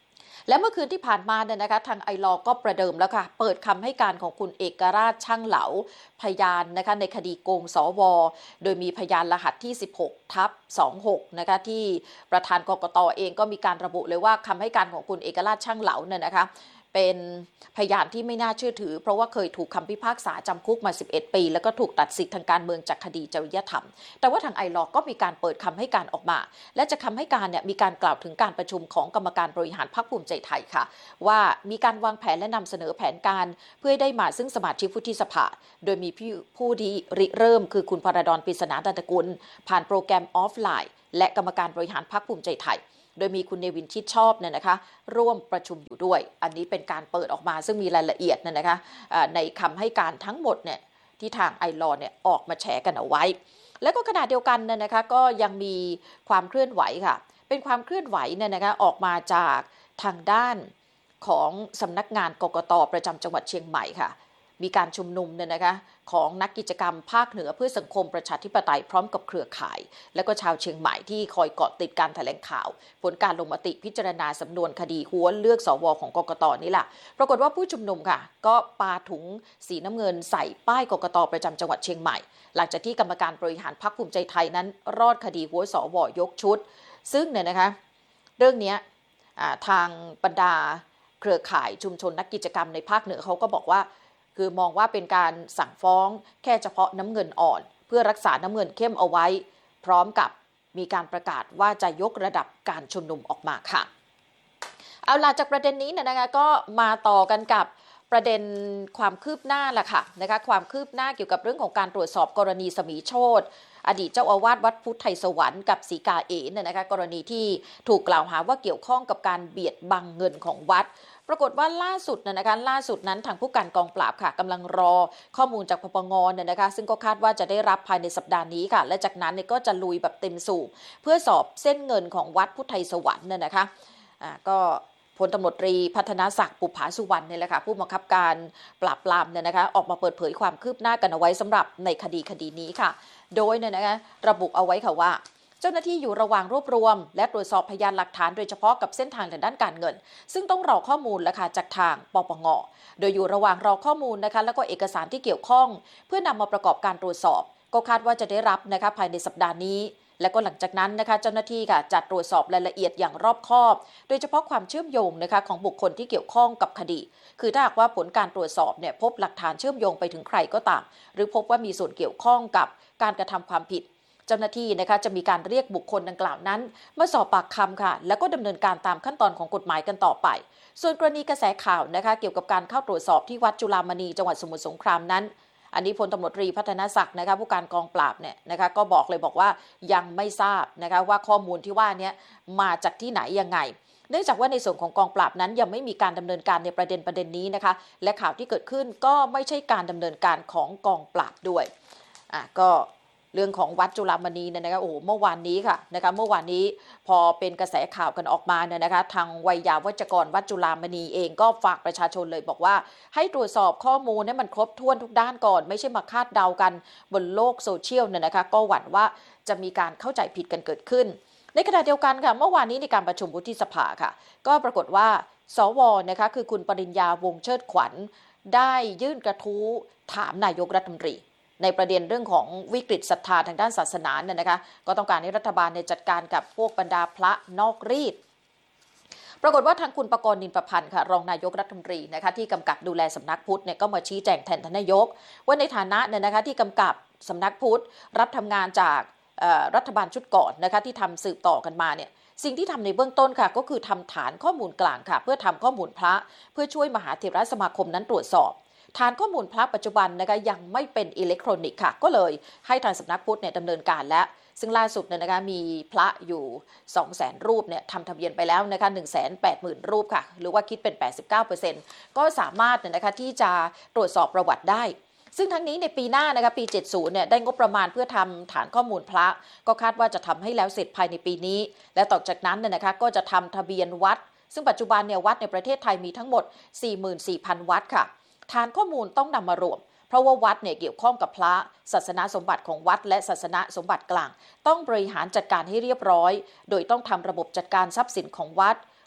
และเมื่อคืนที่ผ่านมาเนี่ยนะคะทางไอลอก็ประเดิมแล้วค่ะเปิดคำให้การของคุณเอกราชช่างเหลาพยานนะคะในคดีโกงสวโดยมีพยานรหัสที่สิบหกทับสองหกนะคะที่ประธานกกต.เองก็มีการระบุเลยว่าคำให้การของคุณเอกราชช่างเหลาเนี่ยนะคะเป็นพยานที่ไม่น่าเชื่อถือเพราะว่าเคยถูกคำพิพากษาจำคุกมาสิบเอ็ดปีแล้วก็ถูกตัดสิทธิทางการเมืองจากคดีจริยธรรมแต่ว่าทางไอลอก็มีการเปิดคำให้การออกมาและจะคำให้การเนี่ยมีการกล่าวถึงการประชุมของกรรมการบริหารพรรคภูมิใจไทยค่ะว่ามีการวางแผนและนำเสนอแผนการเพื่อได้มาซึ่งสมาชิกวุฒิสภาโดยมีผู้ที่ริเริ่มคือคุณพระดอน ปริศนา นันทกุลผ่านโปรแกรมออฟไลน์และกรรมการบริหารพรรคภูมิใจไทยโดยมีคุณเนวินชิดชอบเนี่ยนะคะร่วมประชุมอยู่ด้วยอันนี้เป็นการเปิดออกมาซึ่งมีรายละเอียดเนี่ยนะคะในคำให้การทั้งหมดเนี่ยที่ทางไอลอเนี่ยออกมาแฉกันเอาไว้และก็ขณะเดียวกันเนี่ยนะคะก็ยังมีความเคลื่อนไหวค่ะเป็นความเคลื่อนไหวเนี่ยนะคะออกมาจากทางด้านของสำนักงานกกต.ประจำจังหวัดเชียงใหม่ค่ะมีการชุมนุมเนี่ยนะคะของนักกิจกรรมภาคเหนือเพื่อสังคมประชาธิปไตยพร้อมกับเครือข่ายและก็ชาวเชียงใหม่ที่คอยเกาะติดการแถลงข่าวผลการลงมติพิจารณาสำนวนคดีหัวเลือกสวของกกต.นี่แหละปรากฏว่าผู้ชุมนุมค่ะก็ปาถุงสีน้ำเงินใส่ป้ายกกต.ประจำจังหวัดเชียงใหม่หลังจากที่กรรมการบริหารพรรคภูมิใจไทยนั้นรอดคดีหัวสวยกชุดซึ่งเนี่ยนะคะเรื่องนี้ทางบรรดาเครือข่ายชุมชนนักกิจกรรมในภาคเหนือเขาก็บอกว่าคือมองว่าเป็นการสั่งฟ้องแค่เฉพาะน้ำเงินอ่อนเพื่อรักษาน้ำเงินเข้มเอาไว้พร้อมกับมีการประกาศว่าจะยกระดับการชุมนุมออกมาค่ะเอาล่ะจากประเด็นนี้นะคะก็มาต่อกันกับประเด็นความคืบหน้าล่ะค่ะนะคะความคืบหน้าเกี่ยวกับเรื่องของการตรวจสอบกรณีสมีโชติอดีตเจ้าอาวาสวัดพุทธไทยสวรรค์กับศรีกาเอ๋เนี่ยนะคะกรณีที่ถูกกล่าวหาว่าเกี่ยวข้องกับการเบียดบังเงินของวัดปรากฏว่าล่าสุดนะคะล่าสุดนั้นทางผู้การกองปราบค่ะกำลังรอข้อมูลจากปปงเนี่ยนะคะซึ่งก็คาดว่าจะได้รับภายในสัปดาห์นี้ค่ะและจากนั้นเนี่ยก็จะลุยแบบเต็มสูบเพื่อสอบเส้นเงินของวัดพุทธไทยสวรรค์เนี่ยนะคะอ่าก็พลตำรวจตรีพัฒนาศักดิ์ปุภาสุวรรณเนี่ยแหละค่ะผู้บังคับการปราบปรามเนี่ยนะคะออกมาเปิดเผยความคืบหน้ากันเอาไว้สำหรับในคดีคดีนี้ค่ะโดยเนี่ยนะคะระบุเอาไว้ค่ะว่าเจ้าหน้าที่อยู่ระหว่างรวบรวมและตรวจสอบพยานหลักฐานโดยเฉพาะกับเส้นทางทางด้านการเงินซึ่งต้องรอข้อมูลและค่ะจากทางปปงโดยอยู่ระหว่างรอข้อมูลนะคะแล้วก็เอกสารที่เกี่ยวข้องเพื่อนำมาประกอบการตรวจสอบก็คาดว่าจะได้รับนะคะภายในสัปดาห์นี้และก็หลังจากนั้นนะคะเจ้าหน้าที่ค่ะจัดตรวจสอบรายละเอียดอย่างรอบคอบโดยเฉพาะความเชื่อมโยงนะคะของบุคคลที่เกี่ยวข้องกับคดีคือถ้าหากว่าผลการตรวจสอบเนี่ยพบหลักฐานเชื่อมโยงไปถึงใครก็ตามหรือพบว่ามีส่วนเกี่ยวข้องกับการกระทำความผิดเจ้าหน้าที่นะคะจะมีการเรียกบุคคลดังกล่าวนั้นมาสอบปากคำค่ะแล้วก็ดำเนินการตามขั้นตอนของกฎหมายกันต่อไปส่วนกรณีกระแสข่าวนะคะเกี่ยวกับการเข้าตรวจสอบที่วัดจุฬามณีจังหวัดสมุทรสงครามนั้นอันนี้พลตำรวจตรีพัฒนศักดิ์นะคะผู้การกองปราบเนี่ยนะคะก็บอกเลยบอกว่ายังไม่ทราบนะคะว่าข้อมูลที่ว่านี้มาจากที่ไหนยังไงเนื่องจากว่าในส่วนของกองปราบนั้นยังไม่มีการดำเนินการในประเด็นประเด็นนี้นะคะและข่าวที่เกิดขึ้นก็ไม่ใช่การดำเนินการของกองปราบด้วยอ่ะก็เรื่องของวัดจุฬามณีเนี่ยนะคะโอ้โหเมื่อวานนี้ค่ะนะคะเมื่อวานนี้พอเป็นกระแสข่าวกันออกมาเนี่ยนะคะทางวัยยาวัจกรวัดจุฬามณีเองก็ฝากประชาชนเลยบอกว่าให้ตรวจสอบข้อมูลให้มันครบถ้วนทุกด้านก่อนไม่ใช่มาคาดเดากันบนโลกโซเชียลเนี่ยนะคะก็หวั่นว่าจะมีการเข้าใจผิดกันเกิดขึ้นในขณะเดียวกันค่ะเมื่อวานนี้ในการประชุมวุฒิสภาค่ะก็ปรากฏว่าสวนะคะคือคุณปริญญาวงศ์เชิดขวัญได้ยื่นกระทู้ถามนายกรัฐมนตรีในประเด็นเรื่องของวิกฤตศรัทธาทางด้านศาสนาเนี่ยนะคะก็ต้องการให้รัฐบาลในจัดการกับพวกบรรดาพระนอกรีดปรากฏว่าทางคุณปกรณ์นินประพันธ์ค่ะรองนายกรัฐมนตรีนะคะที่กำกับดูแลสำนักพุทธเนี่ยก็มาชี้แจงแทนทานนายกว่าในฐานะเนี่ยนะคะที่กำกับสำนักพุทธรับทำงานจากรัฐบาลชุดก่อนนะคะที่ทำสืบต่อกันมาเนี่ยสิ่งที่ทำในเบื้องต้นค่ะก็คือทำฐานข้อมูลกลางค่ะเพื่อทำข้อมูลพระเพื่อช่วยมหาเถรสมาคมนั้นตรวจสอบฐานข้อมูลพระปัจจุบันนะคะยังไม่เป็นอิเล็กทรอนิกส์ค่ะก็เลยให้ทางสำนักพุทธเนี่ยดำเนินการแล้วซึ่งล่าสุดเนี่ยนะคะมีพระอยู่ สองแสน รูปเนี่ยทำทะเบียนไปแล้วนะคะ หนึ่งแสนแปดหมื่น รูปค่ะหรือว่าคิดเป็น แปดสิบเก้าเปอร์เซ็นต์ ก็สามารถเนี่ยนะคะที่จะตรวจสอบประวัติได้ซึ่งทั้งนี้ในปีหน้านะคะปีเจ็ดสิบเนี่ยได้งบประมาณเพื่อทำฐานข้อมูลพระก็คาดว่าจะทำให้แล้วเสร็จภายในปีนี้และต่อจากนั้นเนี่ยนะคะก็จะทำทะเบียนวัดซึ่งปัจจุบันเนี่ยวัดในประเทศไทยมีทั้งหมด สี่หมื่นสี่พัน วัดค่ะฐานข้อมูลต้องนำมารวมเพราะว่าวัดเนี่ยเกี่ยวข้องกับพระศาสนาสมบัติของวัดและศาสนาสมบัติกลางต้องบริหารจัดการให้เรียบร้อยโดยต้องทำระบบจัดการทรัพย์สินของวัด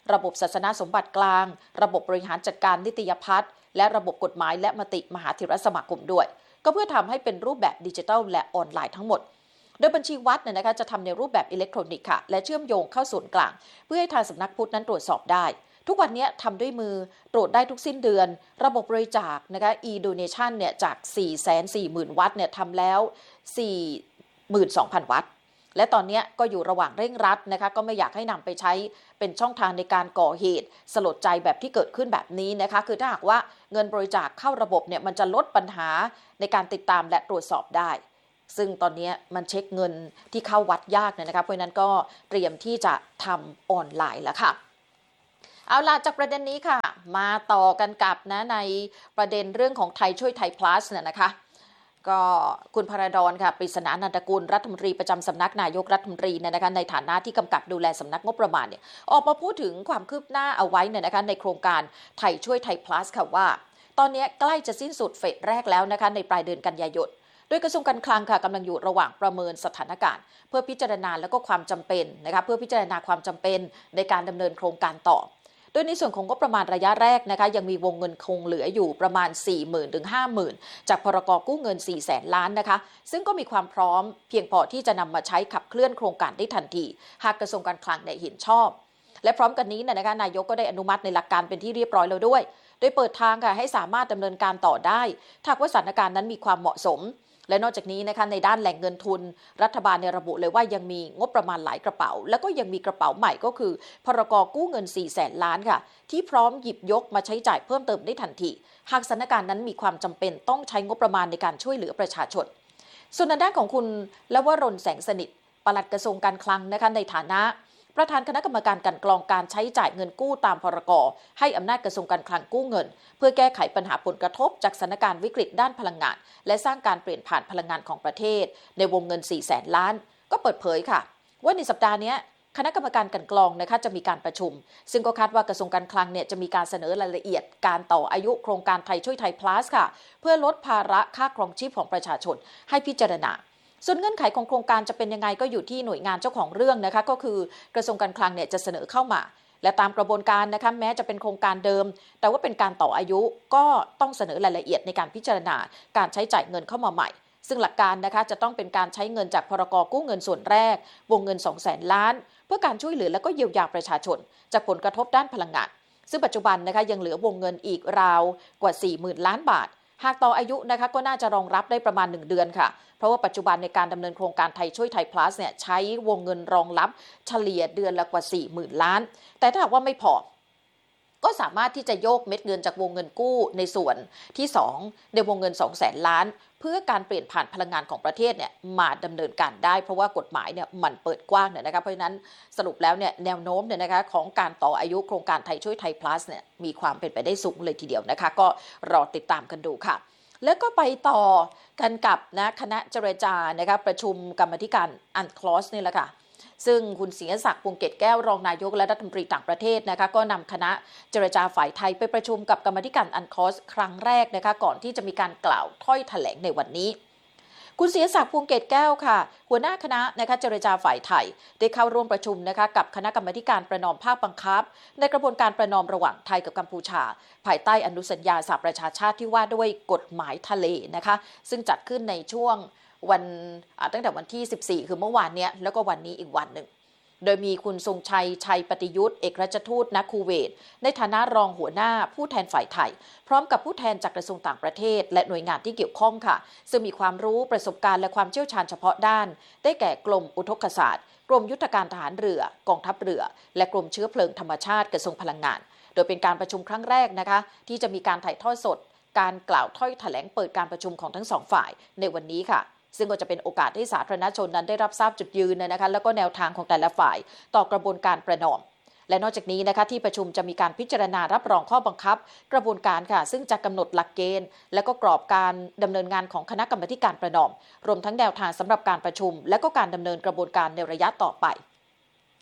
ระบบศาสนาสมบัติกลางระบบบริหารจัดการนิตยพัฒน์และระบบกฎหมายและมติมหาเถรสมาคมด้วยก็เพื่อทำให้เป็นรูปแบบดิจิทัลและออนไลน์ทั้งหมดโดยบัญชีวัดเนี่ยนะคะจะทำในรูปแบบอิเล็กทรอนิกส์ค่ะและเชื่อมโยงเข้าศูนย์กลางเพื่อให้ทางสำนักพุทธนั้นตรวจสอบได้ทุกวันนี้ทำด้วยมือตรวจได้ทุกสิ้นเดือนระบบบริจาคนะคะ e-donation เนี่ยจาก สี่แสนสี่หมื่น วัตต์เนี่ยทำแล้ว สี่หมื่นสองพัน วัตต์และตอนนี้ก็อยู่ระหว่างเร่งรัดนะคะก็ไม่อยากให้นำไปใช้เป็นช่องทางในการก่อเหตุสลดใจแบบที่เกิดขึ้นแบบนี้นะคะคือถ้าหากว่าเงินบริจาคเข้าระบบเนี่ยมันจะลดปัญหาในการติดตามและตรวจสอบได้ซึ่งตอนนี้มันเช็คเงินที่เข้าวัดยากเนี่ยนะคะเพราะนั้นก็เตรียมที่จะทำออนไลน์แล้วค่ะเอาล่ะจากประเด็นนี้ค่ะมาต่อกันกับนะในประเด็นเรื่องของไทยช่วยไทย plus เนี่ยนะคะก็คุณพระดอนค่ะปริศนานันทกุลรัฐมนตรีประจำสำนักนายกรัฐมนตรีเนี่ยนะคะในฐานะที่กำกับดูแลสำนักงบประมาณเนี่ยออกมาพูดถึงความคืบหน้าเอาไว้เนี่ยนะคะในโครงการไทยช่วยไทย plus ค่ะว่าตอนนี้ใกล้จะสิ้นสุดเฟสแรกแล้วนะคะในปลายเดือนกันยายนโดยกระทรวงการคลังค่ะกำลังอยู่ระหว่างประเมินสถานการณ์เพื่อพิจารณาแล้วก็ความจำเป็นนะคะเพื่อพิจารณาความจำเป็นในการดำเนินโครงการต่อโดยในส่วนของงบประมาณระยะแรกนะคะยังมีวงเงินคงเหลืออยู่ประมาณ สี่หมื่น ถึง ห้าหมื่น จากพรกกู้เงิน สี่แสน ล้านนะคะซึ่งก็มีความพร้อมเพียงพอที่จะนำมาใช้ขับเคลื่อนโครงการได้ทันทีหากกระทรวงการคลังเนี่ยเห็นชอบและพร้อมกันนี้นะคะนายกก็ได้อนุมัติในหลักการเป็นที่เรียบร้อยแล้วด้วยโดยเปิดทางค่ะให้สามารถดำเนินการต่อได้ถ้าว่าสถานการณ์นั้นมีความเหมาะสมและนอกจากนี้นะคะในด้านแหล่งเงินทุนรัฐบาลในระบุเลยว่ายังมีงบประมาณหลายกระเป๋าแล้วก็ยังมีกระเป๋าใหม่ก็คือพรกกู้เงิน สี่แสน ล้านค่ะที่พร้อมหยิบยกมาใช้จ่ายเพิ่มเติมได้ทันทีหากสถานการณ์นั้นมีความจำเป็นต้องใช้งบประมาณในการช่วยเหลือประชาชนส่วนในด้านของคุณลวรนแสงสนิทปลัดกระทรวงการคลังนะคะในฐานะประธานคณะกรรมการกลั่นกรองการใช้จ่ายเงินกู้ตามพรกให้อำนาจกระทรวงการคลังกู้เงินเพื่อแก้ไขปัญหาผลกระทบจากสถานการณ์วิกฤตด้านพลังงานและสร้างการเปลี่ยนผ่านพลังงานของประเทศในวงเงิน สี่แสน ล้านก็เปิดเผยค่ะว่าในสัปดาห์นี้คณะกรรมการกลั่นกรองนะคะจะมีการประชุมซึ่งก็คาดว่ากระทรวงการคลังเนี่ยจะมีการเสนอรายละเอียดการต่ออายุโครงการไทยช่วยไทย plus ค่ะเพื่อลดภาระค่าครองชีพของประชาชนให้พิจารณาส่วนเงื่อนไขของโครงการจะเป็นยังไงก็อยู่ที่หน่วยงานเจ้าของเรื่องนะคะก็คือกระทรวงการคลังเนี่ยจะเสนอเข้ามาและตามกระบวนการนะคะแม้จะเป็นโครงการเดิมแต่ว่าเป็นการต่ออายุก็ต้องเสนอรายละเอียดในการพิจารณาการใช้จ่ายเงินเข้ามาใหม่ซึ่งหลักการนะคะจะต้องเป็นการใช้เงินจากพรกกู้เงินส่วนแรกวงเงิน สองแสน ล้านเพื่อการช่วยเหลือและก็เยียวยาประชาชนจากผลกระทบด้านพลังงานซึ่งปัจจุบันนะคะยังเหลือวงเงินอีกราวกว่า สี่หมื่น ล้านบาทหากต่ออายุนะคะก็น่าจะรองรับได้ประมาณหนึ่งเดือนค่ะเพราะว่าปัจจุบันในการดำเนินโครงการไทยช่วยไทย plus เนี่ยใช้วงเงินรองรับเฉลี่ยเดือนละกว่า สี่หมื่น ล้านแต่ถ้าหากว่าไม่พอก็สามารถที่จะโยกเม็ดเงินจากวงเงินกู้ในส่วนที่สองในวงเงิน สองแสน ล้านเพื่อการเปลี่ยนผ่านพลังงานของประเทศเนี่ยมาดำเนินการได้เพราะว่ากฎหมายเนี่ยมันเปิดกว้างเนี่ยนะคะเพราะฉะนั้นสรุปแล้วเนี่ยแนวโน้มเนี่ยนะคะของการต่ออายุโครงการไทยช่วยไทย plus เนี่ยมีความเป็นไปได้สูงเลยทีเดียวนะคะก็รอติดตามกันดูค่ะแล้วก็ไปต่อกันกับนะคณะเจรจานะคะประชุมกรรมาธิการอันคลอสนี่แหละค่ะซึ่งคุณศรีศักดิ์ พวงเกตแก้วรองนายกและรัฐมนตรีต่างประเทศนะคะก็นำคณะเจรจาฝ่ายไทยไปประชุมกับกรรมาธิการอันคลอสครั้งแรกนะคะก่อนที่จะมีการกล่าวถ้อยแถลงในวันนี้คุณศรีศักดิ์ พวงเกตแก้วค่ะหัวหน้าคณะนะคะเจรจาฝ่ายไทยได้เข้าร่วมประชุมนะคะกับคณะกรรมาการประนอมภาคบังคับในกระบวนการประนอมระหว่างไทยกับกัมพูชาภายใต้อนุสัญญาสหประชาชาติที่ว่าด้วยกฎหมายทะเลนะคะซึ่งจัดขึ้นในช่วงวันตั้งแต่วันที่สิบสี่คือเมื่อวานเนี้ยแล้วก็วันนี้อีกวันหนึ่งโดยมีคุณทรงชัยชัยปฏิยุทธ์เอกราชทูตณคูเวตในฐานะรองหัวหน้าผู้แทนฝ่ายไทยพร้อมกับผู้แทนจากกระทรวงต่างประเทศและหน่วยงานที่เกี่ยวข้องค่ะซึ่งมีความรู้ประสบการณ์และความเชี่ยวชาญเฉพาะด้านได้แก่กรมอุทกศาสตร์กรมยุทธการทหารเรือกองทัพเรือและกรมเชื้อเพลิงธรรมชาติกระทรวงพลังงานโดยเป็นการประชุมครั้งแรกนะคะที่จะมีการถ่ายทอดสดการกล่าวถ้อยแถลงเปิดการประชุมของทั้งสองฝ่ายในวันนี้ค่ะซึ่งก็จะเป็นโอกาสให้สาธารณชนนั้นได้รับทราบจุดยืนนะคะแล้วก็แนวทางของแต่ละฝ่ายต่อกระบวนการประนอมและนอกจากนี้นะคะที่ประชุมจะมีการพิจารณารับรองข้อบังคับกระบวนการค่ะซึ่งจะกำหนดหลักเกณฑ์และก็กรอบการดำเนินงานของคณะกรรมาการประนอมรวมทั้งแนวทางสำหรับการประชุมและก็การดำเนินกระบวนการในระยะต่อไป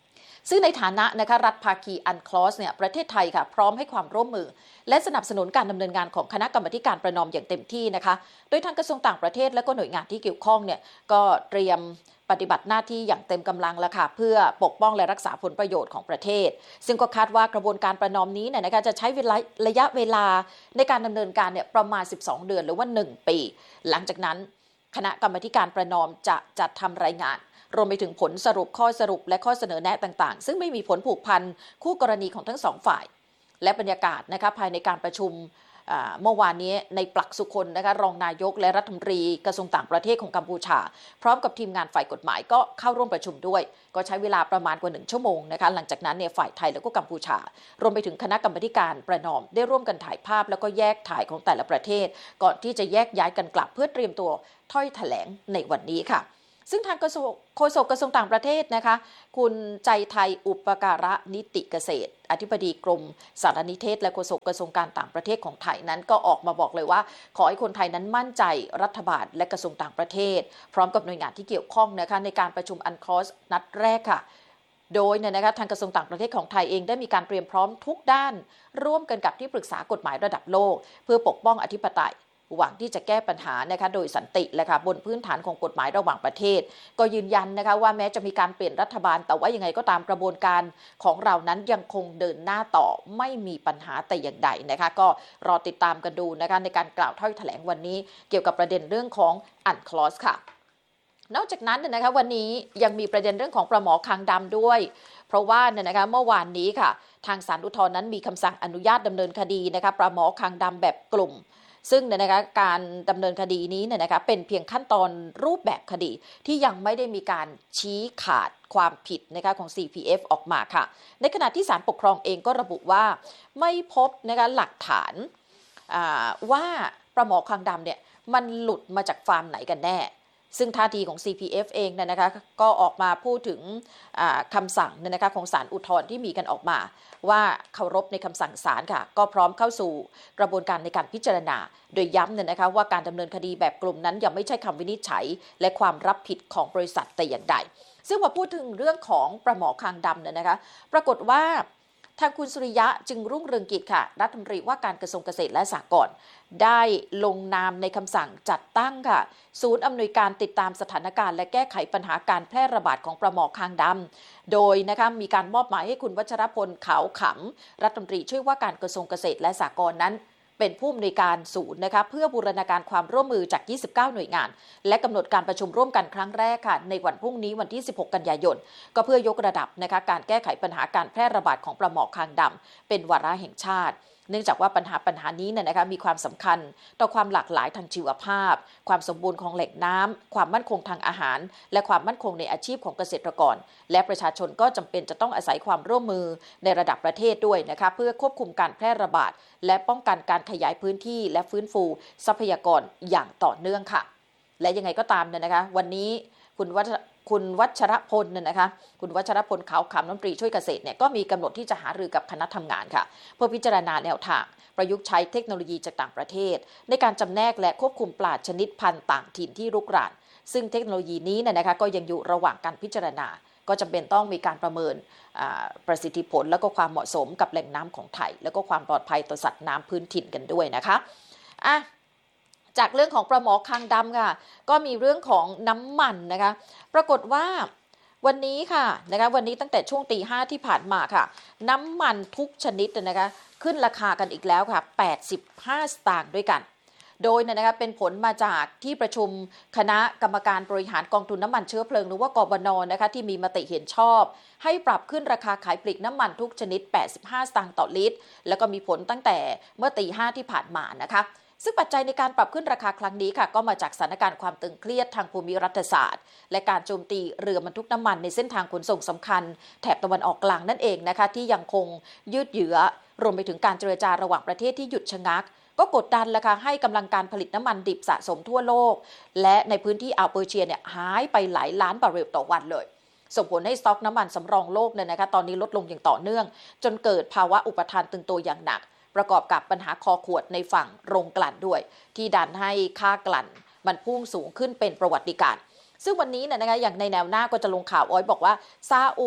ซึ่งในฐานะนะคะรัฐภาคีอันคลอสเนี่ยประเทศไทยค่ะพร้อมให้ความร่วมมือและสนับสนุนการดำเนินงานของคณะกรรมาการประนอมอย่างเต็มที่นะคะโดยทางกระทรวงต่างประเทศและก็หน่วยงานที่เกี่ยวข้องเนี่ยก็เตรียมปฏิบัติหน้าที่อย่างเต็มกำลังแล้วค่ะเพื่อปกป้องและรักษาผลประโยชน์ของประเทศซึ่งก็คาดว่ากระบวนการประนอมนี้เนี่ยนะคะจะใช้เวลาระยะเวลาในการดำเนินการเนี่ยประมาณสิบสองเดือนหรือว่าหนึ่งปีหลังจากนั้นคณะกรรมาการประนอมจะจัดทำรายงานรวมไปถึงผลสรุปข้อสรุปและข้อเสนอแนะต่างๆซึ่งไม่มีผลผูกพันคู่กรณีของทั้งสองฝ่ายและบรรยากาศนะคะภายในการประชุมเมื่อวานนี้ในปลักสุคนนะคะรองนายกและรัฐมนตรีกระทรวงต่างประเทศของกัมพูชาพร้อมกับทีมงานฝ่ายกฎหมายก็เข้าร่วมประชุมด้วยก็ใช้เวลาประมาณกว่าหนึ่งชั่วโมงนะคะหลังจากนั้นเนี่ยฝ่ายไทยแล้วก็กัมพูชารวมไปถึงคณะกรรมาการประนอมได้ร่วมกันถ่ายภาพแล้วก็แยกถ่ายของแต่ละประเทศก่อนที่จะแยกย้ายกันกลับเพื่อเตรียมตัวถ้อยแถลงในวันนี้ค่ะซึ่งทางกระทรวงโฆษกกระทรวงต่างประเทศนะคะคุณใจไทยอุปการะนิติเกษตรอธิบดีกรมสารนิเทศและโฆษกกระทรวงการต่างประเทศของไทยนั้นก็ออกมาบอกเลยว่าขอให้คนไทยนั้นมั่นใจรัฐบาลและกระทรวงต่างประเทศพร้อมกับหน่วยงานที่เกี่ยวข้องนะคะในการประชุมอันคลอสนัดแรกค่ะโดยเนี่ยนะคะทางกระทรวงต่างประเทศของไทยเองได้มีการเตรียมพร้อมทุกด้านร่วมกันกับที่ปรึกษากฎหมายระดับโลกเพื่อปกป้องอธิปไตยหวังที่จะแก้ปัญหานะคะโดยสันติและค่ะบนพื้นฐานของกฎหมายระหว่างประเทศก็ยืนยันนะคะว่าแม้จะมีการเปลี่ยนรัฐบาลแต่ว่ายังไงก็ตามกระบวนการของเรานั้นยังคงเดินหน้าต่อไม่มีปัญหาแต่อย่างใดนะคะก็รอติดตามกันดูนะคะในการกล่าวถ้อยแถลงวันนี้เกี่ยวกับประเด็นเรื่องของอันคลอสค่ะนอกจากนั้นนะคะวันนี้ยังมีประเด็นเรื่องของปลาหมอคางดำด้วยเพราะว่าเนี่ยนะคะเมื่อวานนี้ค่ะทางศาลอุทธรณ์นั้นมีคำสั่งอนุญาตดำเนินคดีนะคะปลาหมอคางดำแบบกลุ่มซึ่งเนี่ยนะคะการดำเนินคดีนี้เนี่ยนะคะเป็นเพียงขั้นตอนรูปแบบคดีที่ยังไม่ได้มีการชี้ขาดความผิดนะคะของ ซี พี เอฟ ออกมาค่ะในขณะที่ศาลปกครองเองก็ระบุว่าไม่พบนะคะหลักฐานว่าปลาหมอคางดำเนี่ยมันหลุดมาจากฟาร์มไหนกันแน่ซึ่งท่าทีของ ซี พี เอฟ เองเนี่ยนะคะก็ออกมาพูดถึงคำสั่งเนี่ยนะคะของศาลอุทธรณ์ที่มีกันออกมาว่าเคารพในคำสั่งศาลค่ะก็พร้อมเข้าสู่กระบวนการในการพิจารณาโดยย้ำเนี่ยนะคะว่าการดำเนินคดีแบบกลุ่มนั้นยังไม่ใช่คำวินิจฉัยและความรับผิดของบริษัทแต่อย่างใดซึ่งพอพูดถึงเรื่องของปลาหมอคางดำเนี่ยนะคะปรากฏว่าทางคุณสุริยะจึงรุ่งเรืองกิจค่ะรัฐมนตรีว่าการกระทรวงเกษตรและสหกรณ์ได้ลงนามในคำสั่งจัดตั้งค่ะศูนย์อำนวยการติดตามสถานการณ์และแก้ไขปัญหาการแพร่ระบาดของปลาหมอคางดำโดยนะคะมีการมอบหมายให้คุณวัชรพลขาวขำรัฐมนตรีช่วยว่าการกระทรวงเกษตรและสหกรณ์นั้นเป็นผู้อำนวยการศูนย์นะคะเพื่อบูรณาการความร่วมมือจากยี่สิบเก้าหน่วยงานและกำหนดการประชุมร่วมกันครั้งแรกค่ะในวันพรุ่งนี้วันที่สิบหกกันยายนก็เพื่อยกระดับนะคะการแก้ไขปัญหาการแพร่ระบาดของปลาหมอคางดำเป็นวาระแห่งชาติเนื่องจากว่าปัญหาปัญหานี้เนี่ยนะคะมีความสำคัญต่อความหลากหลายทางชีวภาพความสมบูรณ์ของแหล่งน้ำความมั่นคงทางอาหารและความมั่นคงในอาชีพของเกษตรกรและประชาชนก็จำเป็นจะต้องอาศัยความร่วมมือในระดับประเทศด้วยนะคะเพื่อควบคุมการแพร่ระบาดและป้องกันการขยายพื้นที่และฟื้นฟูทรัพยากรอย่างต่อเนื่องค่ะและยังไงก็ตามเนี่ยนะคะวันนี้คุณวัชคุณวัชรพลเนี่ยนะคะคุณวัชรพลขาวขำรัฐมนตรีช่วยเกษตรเนี่ยก็มีกำหนดที่จะหารือกับคณะทำงานค่ะเพื่อพิจารณาแนวทางประยุกต์ใช้เทคโนโลยีจากต่างประเทศในการจำแนกและควบคุมปลาชนิดพันธุ์ต่างถิ่นที่รุกรานซึ่งเทคโนโลยีนี้เนี่ยนะคะก็ยังอยู่ระหว่างการพิจารณาก็จำเป็นต้องมีการประเมินประสิทธิผลแล้วก็ความเหมาะสมกับแหล่งน้ำของไทยแล้วก็ความปลอดภัยต่อสัตว์น้ำพื้นถิ่นกันด้วยนะคะอ่ะจากเรื่องของปลาหมอคางดำค่ะก็มีเรื่องของน้ำมันนะคะปรากฏว่าวันนี้ค่ะนะคะวันนี้ตั้งแต่ช่วงตีห้าที่ผ่านมาค่ะน้ำมันทุกชนิดนะคะขึ้นราคากันอีกแล้วค่ะแปดสิบห้าสตางค์ด้วยกันโดยนะคะเป็นผลมาจากที่ประชุมคณะกรรมการบริหารกองทุนน้ำมันเชื้อเพลิงหรือว่ากบน.นะคะที่มีมติเห็นชอบให้ปรับขึ้นราคาขายปลีกน้ำมันทุกชนิดแปดสิบห้าสตางค์ต่อลิตรแล้วก็มีผลตั้งแต่เมื่อตีห้าที่ผ่านมานะคะซึ่งปัจจัยในการปรับขึ้นราคาครั้งนี้ค่ะก็มาจากสถานการณ์ความตึงเครียดทางภูมิรัฐศาสตร์และการโจมตีเรือบรรทุกน้ำมันในเส้นทางขนส่งสำคัญแถบตะวันออกกลางนั่นเองนะคะที่ยังคงยืดเยื้อรวมไปถึงการเจรจาระหว่างประเทศที่หยุดชะงักก็กดดันราคาให้กำลังการผลิตน้ำมันดิบสะสมทั่วโลกและในพื้นที่อ่าวเปอร์เซียเนี่ยหายไปหลายล้านบาร์เรลต่อวันเลยส่งผลให้สต็อกน้ำมันสำรองโลกเนี่ยนะคะตอนนี้ลดลงอย่างต่อเนื่องจนเกิดภาวะอุปทานตึงตัวอย่างหนักประกอบกับปัญหาคอขวดในฝั่งโรงกลั่นด้วยที่ดันให้ค่ากลั่นมันพุ่งสูงขึ้นเป็นประวัติการณ์ซึ่งวันนี้เนี่ยนะคะอย่างในแนวหน้าก็จะลงข่าวอ้อยบอกว่าซาอุ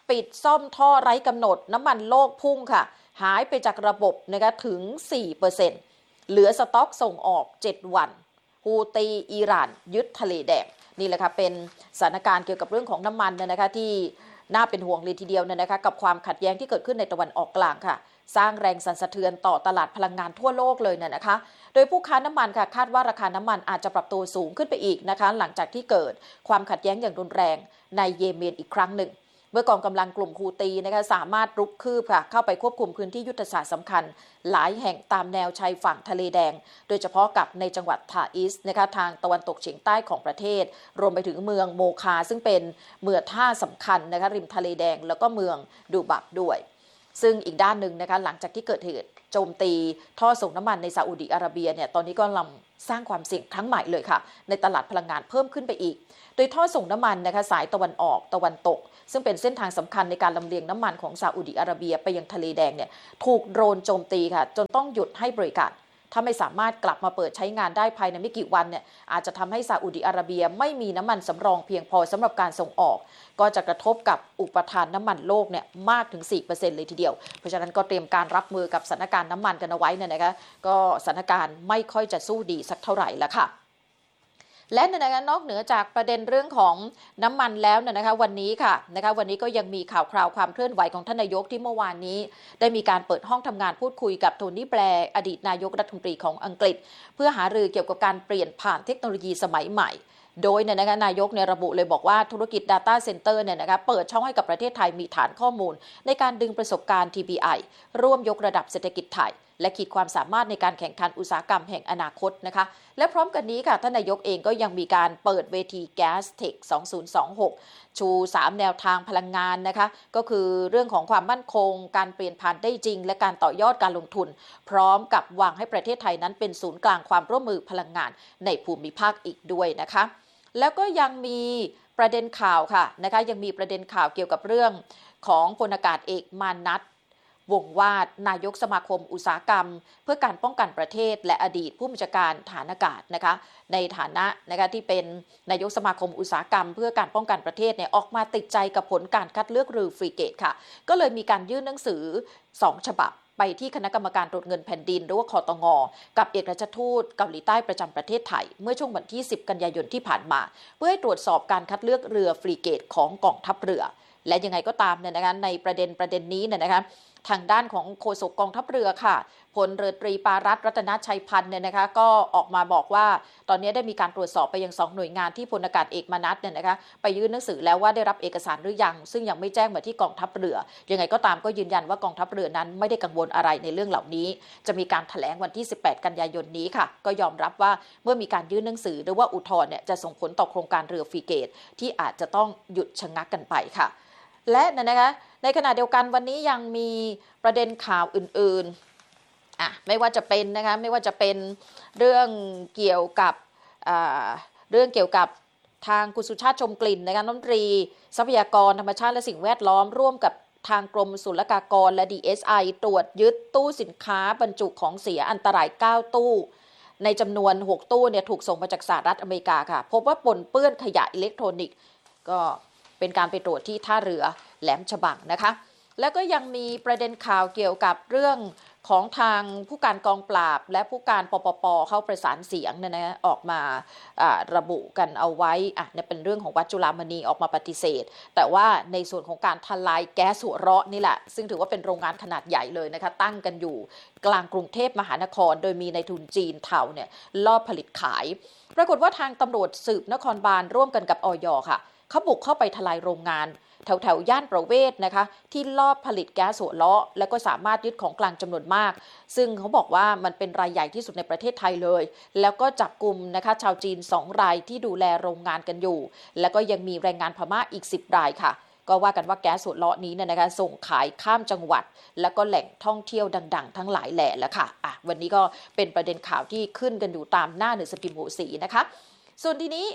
ปิดซ่อมท่อไร้กำหนดน้ำมันโลกพุ่งค่ะหายไปจากระบบนะคะถึง สี่เปอร์เซ็นต์ เหลือสต็อกส่งออกเจ็ดวันฮูตีอิหร่านยึดทะเลแดงนี่แหละค่ะเป็นสถานการณ์เกี่ยวกับเรื่องของน้ำมันนะคะที่น่าเป็นห่วงเลยทีเดียวนะคะกับความขัดแย้งที่เกิดขึ้นในตะวันออกกลางค่ะสร้างแรงสั่นสะเทือนต่อตลาดพลังงานทั่วโลกเลยนะคะโดยผู้ค้าน้ำมันค่ะคาดว่าราคาน้ำมันอาจจะปรับตัวสูงขึ้นไปอีกนะคะหลังจากที่เกิดความขัดแย้งอย่างรุนแรงในเยเมนอีกครั้งหนึ่งเมื่อกองกำลังกลุ่มฮูตีนะคะสามารถรุกคืบค่ะเข้าไปควบคุมพื้นที่ยุทธศาสตร์สำคัญหลายแห่งตามแนวชายฝั่งทะเลแดงโดยเฉพาะกับในจังหวัดทาอิสนะคะทางตะวันตกเฉียงใต้ของประเทศรวมไปถึงเมืองโมคาซึ่งเป็นเมืองท่าสำคัญนะคะริมทะเลแดงแล้วก็เมืองดูบับด้วยซึ่งอีกด้านหนึ่งนะคะหลังจากที่เกิดเหตุโจมตีท่อส่งน้ำมันในซาอุดิอาระเบียเนี่ยตอนนี้ก็กำลังสร้างความเสี่ยงครั้งใหม่เลยค่ะในตลาดพลังงานเพิ่มขึ้นไปอีกโดยท่อส่งน้ำมันนะคะสายตะวันออกตะวันตกซึ่งเป็นเส้นทางสำคัญในการลำเลียงน้ำมันของซาอุดิอาระเบียไปยังทะเลแดงเนี่ยถูกโดรนโจมตีค่ะจนต้องหยุดให้บริการถ้าไม่สามารถกลับมาเปิดใช้งานได้ภายในไม่กี่วันเนี่ยอาจจะทำให้ซาอุดิอาระเบียไม่มีน้ำมันสำรองเพียงพอสำหรับการส่งออกก็จะกระทบกับอุปทานน้ำมันโลกเนี่ยมากถึง สี่เปอร์เซ็นต์ เลยทีเดียวเพราะฉะนั้นก็เตรียมการรับมือกับสถานการณ์น้ำมันกันเอาไว้เนี่ยนะคะก็สถานการณ์ไม่ค่อยจะสู้ดีสักเท่าไหร่ละค่ะและนะคะนอกเหนือจากประเด็นเรื่องของน้ำมันแล้วนะคะวันนี้ค่ะนะคะวันนี้ก็ยังมีข่าวคราวความเคลื่อนไหวของท่านนายกที่เมื่อวานนี้ได้มีการเปิดห้องทำงานพูดคุยกับโทนี่แบร์อดีตนายกรัฐมนตรีของอังกฤษเพื่อหารือเกี่ยวกับการเปลี่ยนผ่านเทคโนโลยีสมัยใหม่โดยเนี่ยนะคะนายกเนี่ยระบุเลยบอกว่าธุรกิจ Data Center เนี่ยนะคะเปิดช่องให้กับประเทศไทยมีฐานข้อมูลในการดึงประสบการณ์ ที บี ไอ ร่วมยกระดับเศรษฐกิจไทยและขีดความสามารถในการแข่งขันอุตสาหกรรมแห่งอนาคตนะคะและพร้อมกันนี้ค่ะท่านนายกเองก็ยังมีการเปิดเวที Gas Tech สองพันยี่สิบหกชูสามแนวทางพลังงานนะคะก็คือเรื่องของความมั่นคงการเปลี่ยนผ่านได้จริงและการต่อยอดการลงทุนพร้อมกับวางให้ประเทศไทยนั้นเป็นศูนย์กลางความร่วมมือพลังงานในภูมิภาคอีกด้วยนะคะแล้วก็ยังมีประเด็นข่าวค่ะนะคะยังมีประเด็นข่าวเกี่ยวกับเรื่องของพลอากาศเอกมานัสวงวาดนายกสมาคมอุตสาหกรรมเพื่อการป้องกันประเทศและอดีตผู้บัญชาการฐานอากาศนะคะในฐานะนะคะที่เป็นนายกสมาคมอุตสาหกรรมเพื่อการป้องกันประเทศเนี่ยออกมาติดใจกับผลการคัดเลือกเรือฟรีเกตค่ะก็เลยมีการยื่นหนังสือสองฉบับไปที่คณะกรรมการตรวจเงินแผ่นดินหรือว่าคตง.กับเอกอัครราชทูตเกาหลีใต้ประจำประเทศไทยเมื่อช่วงวันที่สิบกันยายนที่ผ่านมาเพื่อให้ตรวจสอบการคัดเลือกเรือฟรีเกตของกองทัพเรือและยังไงก็ตามเนี่ยนะคะในประเด็นประเด็นนี้เนี่ยนะคะทางด้านของโฆษกกองทัพเรือค่ะพลเรือตรีปารัตน์รัตนชัยพันธ์เนี่ยนะคะก็ออกมาบอกว่าตอนนี้ได้มีการตรวจสอบไปยังสองหน่วยงานที่พลอากาศเอกมานัสเนี่ยนะคะไปยื่นหนังสือแล้วว่าได้รับเอกสารหรือยังซึ่งยังไม่แจ้งมาที่กองทัพเรือยังไงก็ตามก็ยืนยันว่ากองทัพเรือนั้นไม่ได้กังวลอะไรในเรื่องเหล่านี้จะมีการแถลงวันที่สิบแปดกันยายนนี้ค่ะก็ยอมรับว่าเมื่อมีการยื่นหนังสือหรือว่าอุทธรณ์เนี่ยจะส่งผลต่อโครงการเรือฟรีเกตที่อาจจะต้องหยุดชะงักกันไปค่ะและนะคะในขณะเดียวกันวันนี้ยังมีประเด็นข่าวอื่นๆอ่ะไม่ว่าจะเป็นนะคะไม่ว่าจะเป็นเรื่องเกี่ยวกับเรื่องเกี่ยวกับทางคุณสุชาติชมกลิ่นนะคะรัฐมนตรีทรัพยากรธรรมชาติและสิ่งแวดล้อมร่วมกับทางกรมศุลกากรและ ดี เอส ไอ ตรวจยึดตู้สินค้าบรรจุของเสียอันตรายเก้าตู้ในจำนวนหกตู้เนี่ยถูกส่งมาจากสหรัฐอเมริกาค่ะพบว่าปนเปื้อนขยะอิเล็กทรอนิกส์ก็เป็นการไปตรวจที่ท่าเรือแหลมฉบังนะคะแล้วก็ยังมีประเด็นข่าวเกี่ยวกับเรื่องของทางผู้การกองปราบและผู้การปปปเข้าประสานเสียงเนี่ยนะออกมาระบุกันเอาไว้อ่ะเนี่ยเป็นเรื่องของวัดจุฬามณีออกมาปฏิเสธแต่ว่าในส่วนของการทลายแก๊สหัวเราะนี่แหละซึ่งถือว่าเป็นโรงงานขนาดใหญ่เลยนะคะตั้งกันอยู่กลางกรุงเทพมหานครโดยมีในทุนจีนเทาเนี่ยลอบผลิตขายปรากฏว่าทางตำรวจสืบนครบาลร่วมกันกับอย.ค่ะเขาบุกเข้าไปทลายโรงงานแถวแถวย่านประเวศนะคะที่ลอบผลิตแก๊สหัวเราะแล้วก็สามารถยึดของกลางจำนวนมากซึ่งเขาบอกว่ามันเป็นรายใหญ่ที่สุดในประเทศไทยเลยแล้วก็จับกลุ่มนะคะชาวจีนสองรายที่ดูแลโรงงานกันอยู่แล้วก็ยังมีแรงงานพม่าอีกสิบรายค่ะก็ว่ากันว่าแก๊สหัวเราะนี้เนี่ยนะคะส่งขายข้ามจังหวัดแล้วก็แหล่งท่องเที่ยวดังๆทั้งหลายแหล่แล้วค่ะอ่ะวันนี้ก็เป็นประเด็นข่าวที่ขึ้นกันอยู่ตามหน้าหนังสือพิมพ์หัวสีนะคะส่วนทีนี้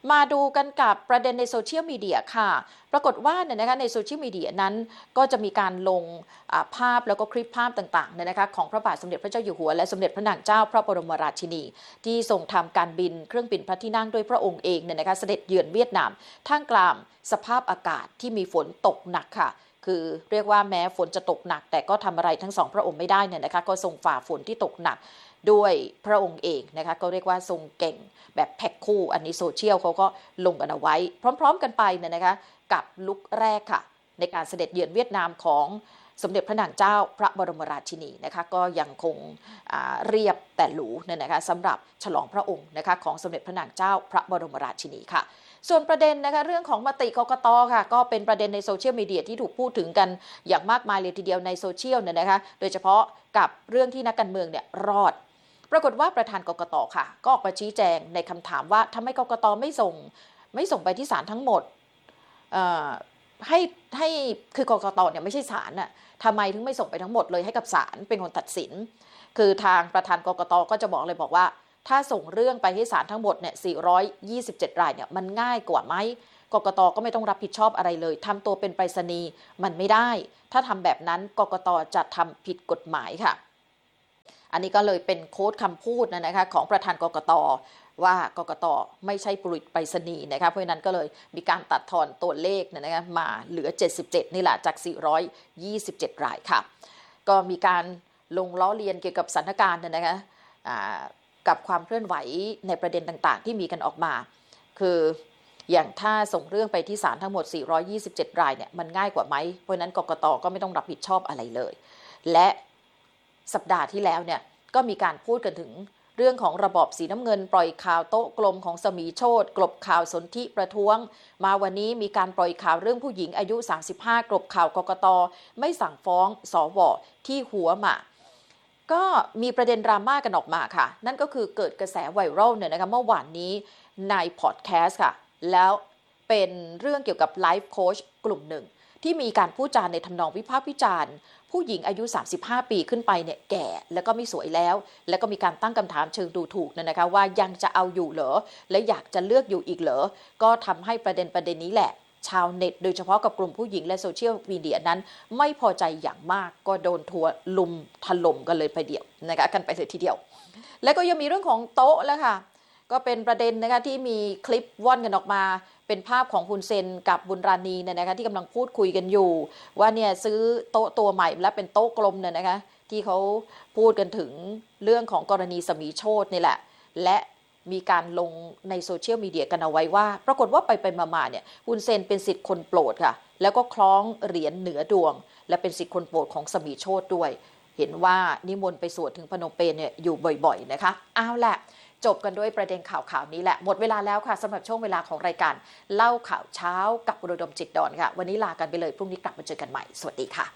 มาดูกันกับประเด็นในโซเชียลมีเดียค่ะปรากฏว่าเนี่ยนะคะในโซเชียลมีเดียนั้นก็จะมีการลงภาพแล้วก็คลิปภาพต่างๆเนี่ยนะคะของพระบาทสมเด็จพระเจ้าอยู่หัวและสมเด็จพระนางเจ้าพระบรมราชินีที่ทรงทำการบินเครื่องบินพระที่นั่งด้วยพระองค์เองเนี่ยนะคะเสด็จเยือนเวียดนามท่ามกลางสภาพอากาศที่มีฝนตกหนักค่ะคือเรียกว่าแม้ฝนจะตกหนักแต่ก็ทำอะไรทั้งสองพระองค์ไม่ได้เนี่ยนะคะก็ทรงฝ่าฝนที่ตกหนักด้วยพระองค์เองนะคะก็เรียกว่าทรงเก่งแบบแพ็คคู่อันนี้โซเชียลเขาก็ลงกันเอาไว้พร้อมๆกันไปเนี่ยนะคะกับลุคแรกค่ะในการเสด็จเยือนเวียดนามของสมเด็จพระนางเจ้าพระบรมราชินีนะคะก็ยังคงเรียบแต่หรูเนี่ยนะคะสำหรับฉลองพระองค์นะคะของสมเด็จพระนางเจ้าพระบรมราชินีค่ะส่วนประเด็นนะคะเรื่องของมติกกต.ค่ะก็เป็นประเด็นในโซเชียลมีเดียที่ถูกพูดถึงกันอย่างมากมายเลยทีเดียวในโซเชียลเนี่ยนะคะโดยเฉพาะกับเรื่องที่นักการเมืองเนี่ยรอดปรากฏว่าประธานกกต.ค่ะก็ออกมาชี้แจงในคำถามว่าทำไมกกต.ไม่ส่งไม่ส่งไปที่ศาลทั้งหมดให้ให้คือกกต.เนี่ยไม่ใช่ศาลน่ะทำไมถึงไม่ส่งไปทั้งหมดเลยให้กับศาลเป็นคนตัดสินคือทางประธานกกต.ก็จะบอกเลยบอกว่าถ้าส่งเรื่องไปให้ศาลทั้งหมดเนี่ยสี่ร้อยยี่สิบเจ็ดรายเนี่ยมันง่ายกว่าไหมกกต.ก็ไม่ต้องรับผิดชอบอะไรเลยทำตัวเป็นไปรษณีย์มันไม่ได้ถ้าทำแบบนั้นกกต.จะทำผิดกฎหมายค่ะอันนี้ก็เลยเป็นโค้ดคำพูดนะคะของประธานกกต.ว่ากกต.ไม่ใช่บุรุษไปรษณีย์นะคะเพราะนั้นก็เลยมีการตัดทอนตัวเลขนะคะมาเหลือเจ็ดสิบเจ็ดนี่แหละจากสี่ร้อยยี่สิบเจ็ดรายค่ะก็มีการลงล้อเลียนเกี่ยวกับสถานการณ์นะคะกับความเคลื่อนไหวในประเด็นต่างๆที่มีกันออกมาคืออย่างถ้าส่งเรื่องไปที่ศาลทั้งหมดสี่ร้อยยี่สิบเจ็ดรายเนี่ยมันง่ายกว่าไหมเพราะนั้นกกต.ก็ไม่ต้องรับผิดชอบอะไรเลยและสัปดาห์ที่แล้วเนี่ยก็มีการพูดกันถึงเรื่องของระบอบสีน้ำเงินปล่อยข่าวโต๊ะกลมของสมีโชติกลบข่าวสนธิประท้วงมาวันนี้มีการปล่อยข่าวเรื่องผู้หญิงอายุสามสิบห้ากลบข่าวกกต.ไม่สั่งฟ้องสว.ที่หัวหมากก็มีประเด็นดราม่ากันออกมาค่ะนั่นก็คือเกิดกระแสไวรัลเนี่ยนะคะเมื่อวานนี้ในพอดแคสต์ค่ะแล้วเป็นเรื่องเกี่ยวกับไลฟ์โค้ชกลุ่มหนึ่งที่มีการพูดจาในทำนองวิพากษ์วิจารณ์ผู้หญิงอายุสามสิบห้าปีขึ้นไปเนี่ยแก่แล้วก็ไม่สวยแล้วแล้วก็มีการตั้งคำถามเชิงดูถูกนะคะว่ายังจะเอาอยู่เหรอและอยากจะเลือกอยู่อีกเหรอก็ทำให้ประเด็นประเด็นนี้แหละชาวเน็ตโดยเฉพาะกับกลุ่มผู้หญิงและโซเชียลมีเดียนั้นไม่พอใจอย่างมากก็โดนทัวร์ลุมถล่มกันเลยไปเดียวนะคะกันไปเลยทีเดียวแล้วก็ยังมีเรื่องของโต๊ะแล้วค่ะก็เป็นประเด็นนะคะที่มีคลิปว่อนกันออกมาเป็นภาพของคุณเซนกับบุญราณีเนี่ยนะคะที่กำลังพูดคุยกันอยู่ว่าเนี่ยซื้อโต๊ะตัวใหม่และเป็นโต๊ะกลมเนี่ยนะคะที่เขาพูดกันถึงเรื่องของกรณีสมีโชตินี่แหละและมีการลงในโซเชียลมีเดียกันเอาไว้ว่าปรากฏว่าไปไปมาๆเนี่ยคุณเซนเป็นศิษย์คนโปรดค่ะแล้วก็คล้องเหรียญเหนือดวงและเป็นศิษย์คนโปรดของสมีโชติด้วยเห็นว่านิมนต์ไปสวดถึงพนมเปญเนี่ยอยู่บ่อยๆนะคะเอาแหละจบกันด้วยประเด็นข่าวข่าวนี้แหละหมดเวลาแล้วค่ะสำหรับช่วงเวลาของรายการเล่าข่าวเช้ากับอุดมจิตดอนค่ะวันนี้ลากันไปเลยพรุ่งนี้กลับมาเจอกันใหม่สวัสดีค่ะ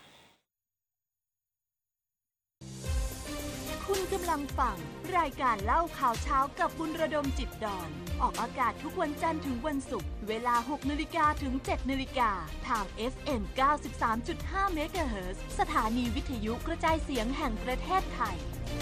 คุณกำลังฟังรายการเล่าข่าวเช้ากับบุญระดมจิตดอนออกอากาศทุกวันจันทร์ถึงวันศุกร์เวลา หกนาฬิกา ถึง เจ็ดนาฬิกา ทาง เอฟ เอ็ม เก้าสิบสามจุดห้า เมกะเฮิรตซ์สถานีวิทยุกระจายเสียงแห่งประเทศไทย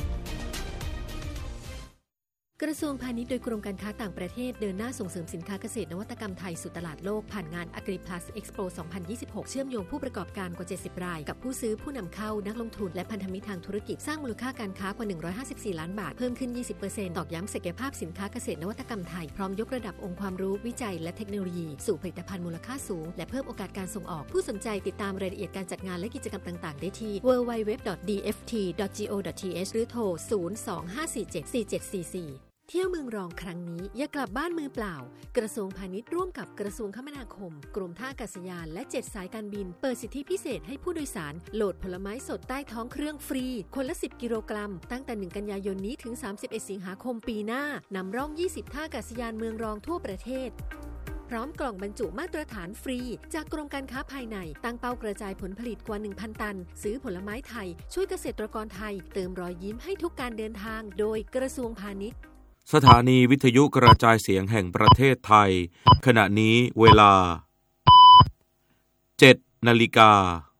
กระทรวงพาณิชย์โดยกรมการค้าต่างประเทศเดินหน้าส่งเสริมสินค้าเกษตรนวัตกรรมไทยสู่ตลาดโลกผ่านงาน Agri-Plus Expo สองพันยี่สิบหก เชื่อมโยงผู้ประกอบการกว่าเจ็ดสิบรายกับผู้ซื้อผู้นำเข้านักลงทุนและพันธมิตรทางธุรกิจสร้างมูลค่าการค้ากว่าหนึ่งร้อยห้าสิบสี่ล้านบาทเพิ่มขึ้น ยี่สิบเปอร์เซ็นต์ ตอกย้ำศักยภาพสินค้าเกษตรนวัตกรรมไทยพร้อมยกระดับองค์ความรู้วิจัยและเทคโนโลยีสู่ผลิตภัณฑ์มูลค่าสูงและเพิ่มโอกาสการส่งออกผู้สนใจติดตามรายละเอียดการจัดงานและกิจกรรมต่างๆได้ที่ ดับเบิลยู ดับเบิลยู ดับเบิลยู ดอท ดี เอฟ ที ดอท จี โอ ดอท ที เอช หรือโทรศูนย์ สอง ห้า สี่ เจ็ด สี่ เจ็ด สี่ สี่เที่ยวเมืองรองครั้งนี้อย่ากลับบ้านมือเปล่ากระทรวงพาณิชย์ร่วมกับกระทรวงคมนาคมกรมท่าอากาศยานและเจ็ดสายการบินเปิดสิทธิพิเศษให้ผู้โดยสารโหลดผลไม้สดใต้ท้องเครื่องฟรีคนละสิบกิโลกรัมตั้งแต่หนึ่งกันยายนนี้ถึงสามสิบเอ็ดสิงหาคมปีหน้านำร่องยี่สิบท่าอากาศยานเมืองรองทั่วประเทศพร้อมกล่องบรรจุมาตรฐานฟรีจากกรมการค้าภายในตั้งเป้ากระจายผลผลิตกว่า หนึ่งพัน ตันซื้อผลไม้ไทยช่วยเกษตรกรไทยเติมรอยยิ้มให้ทุกการเดินทางโดยกระทรวงพาณิชย์สถานีวิทยุกระจายเสียงแห่งประเทศไทยขณะนี้เวลา เจ็ดนาฬิกา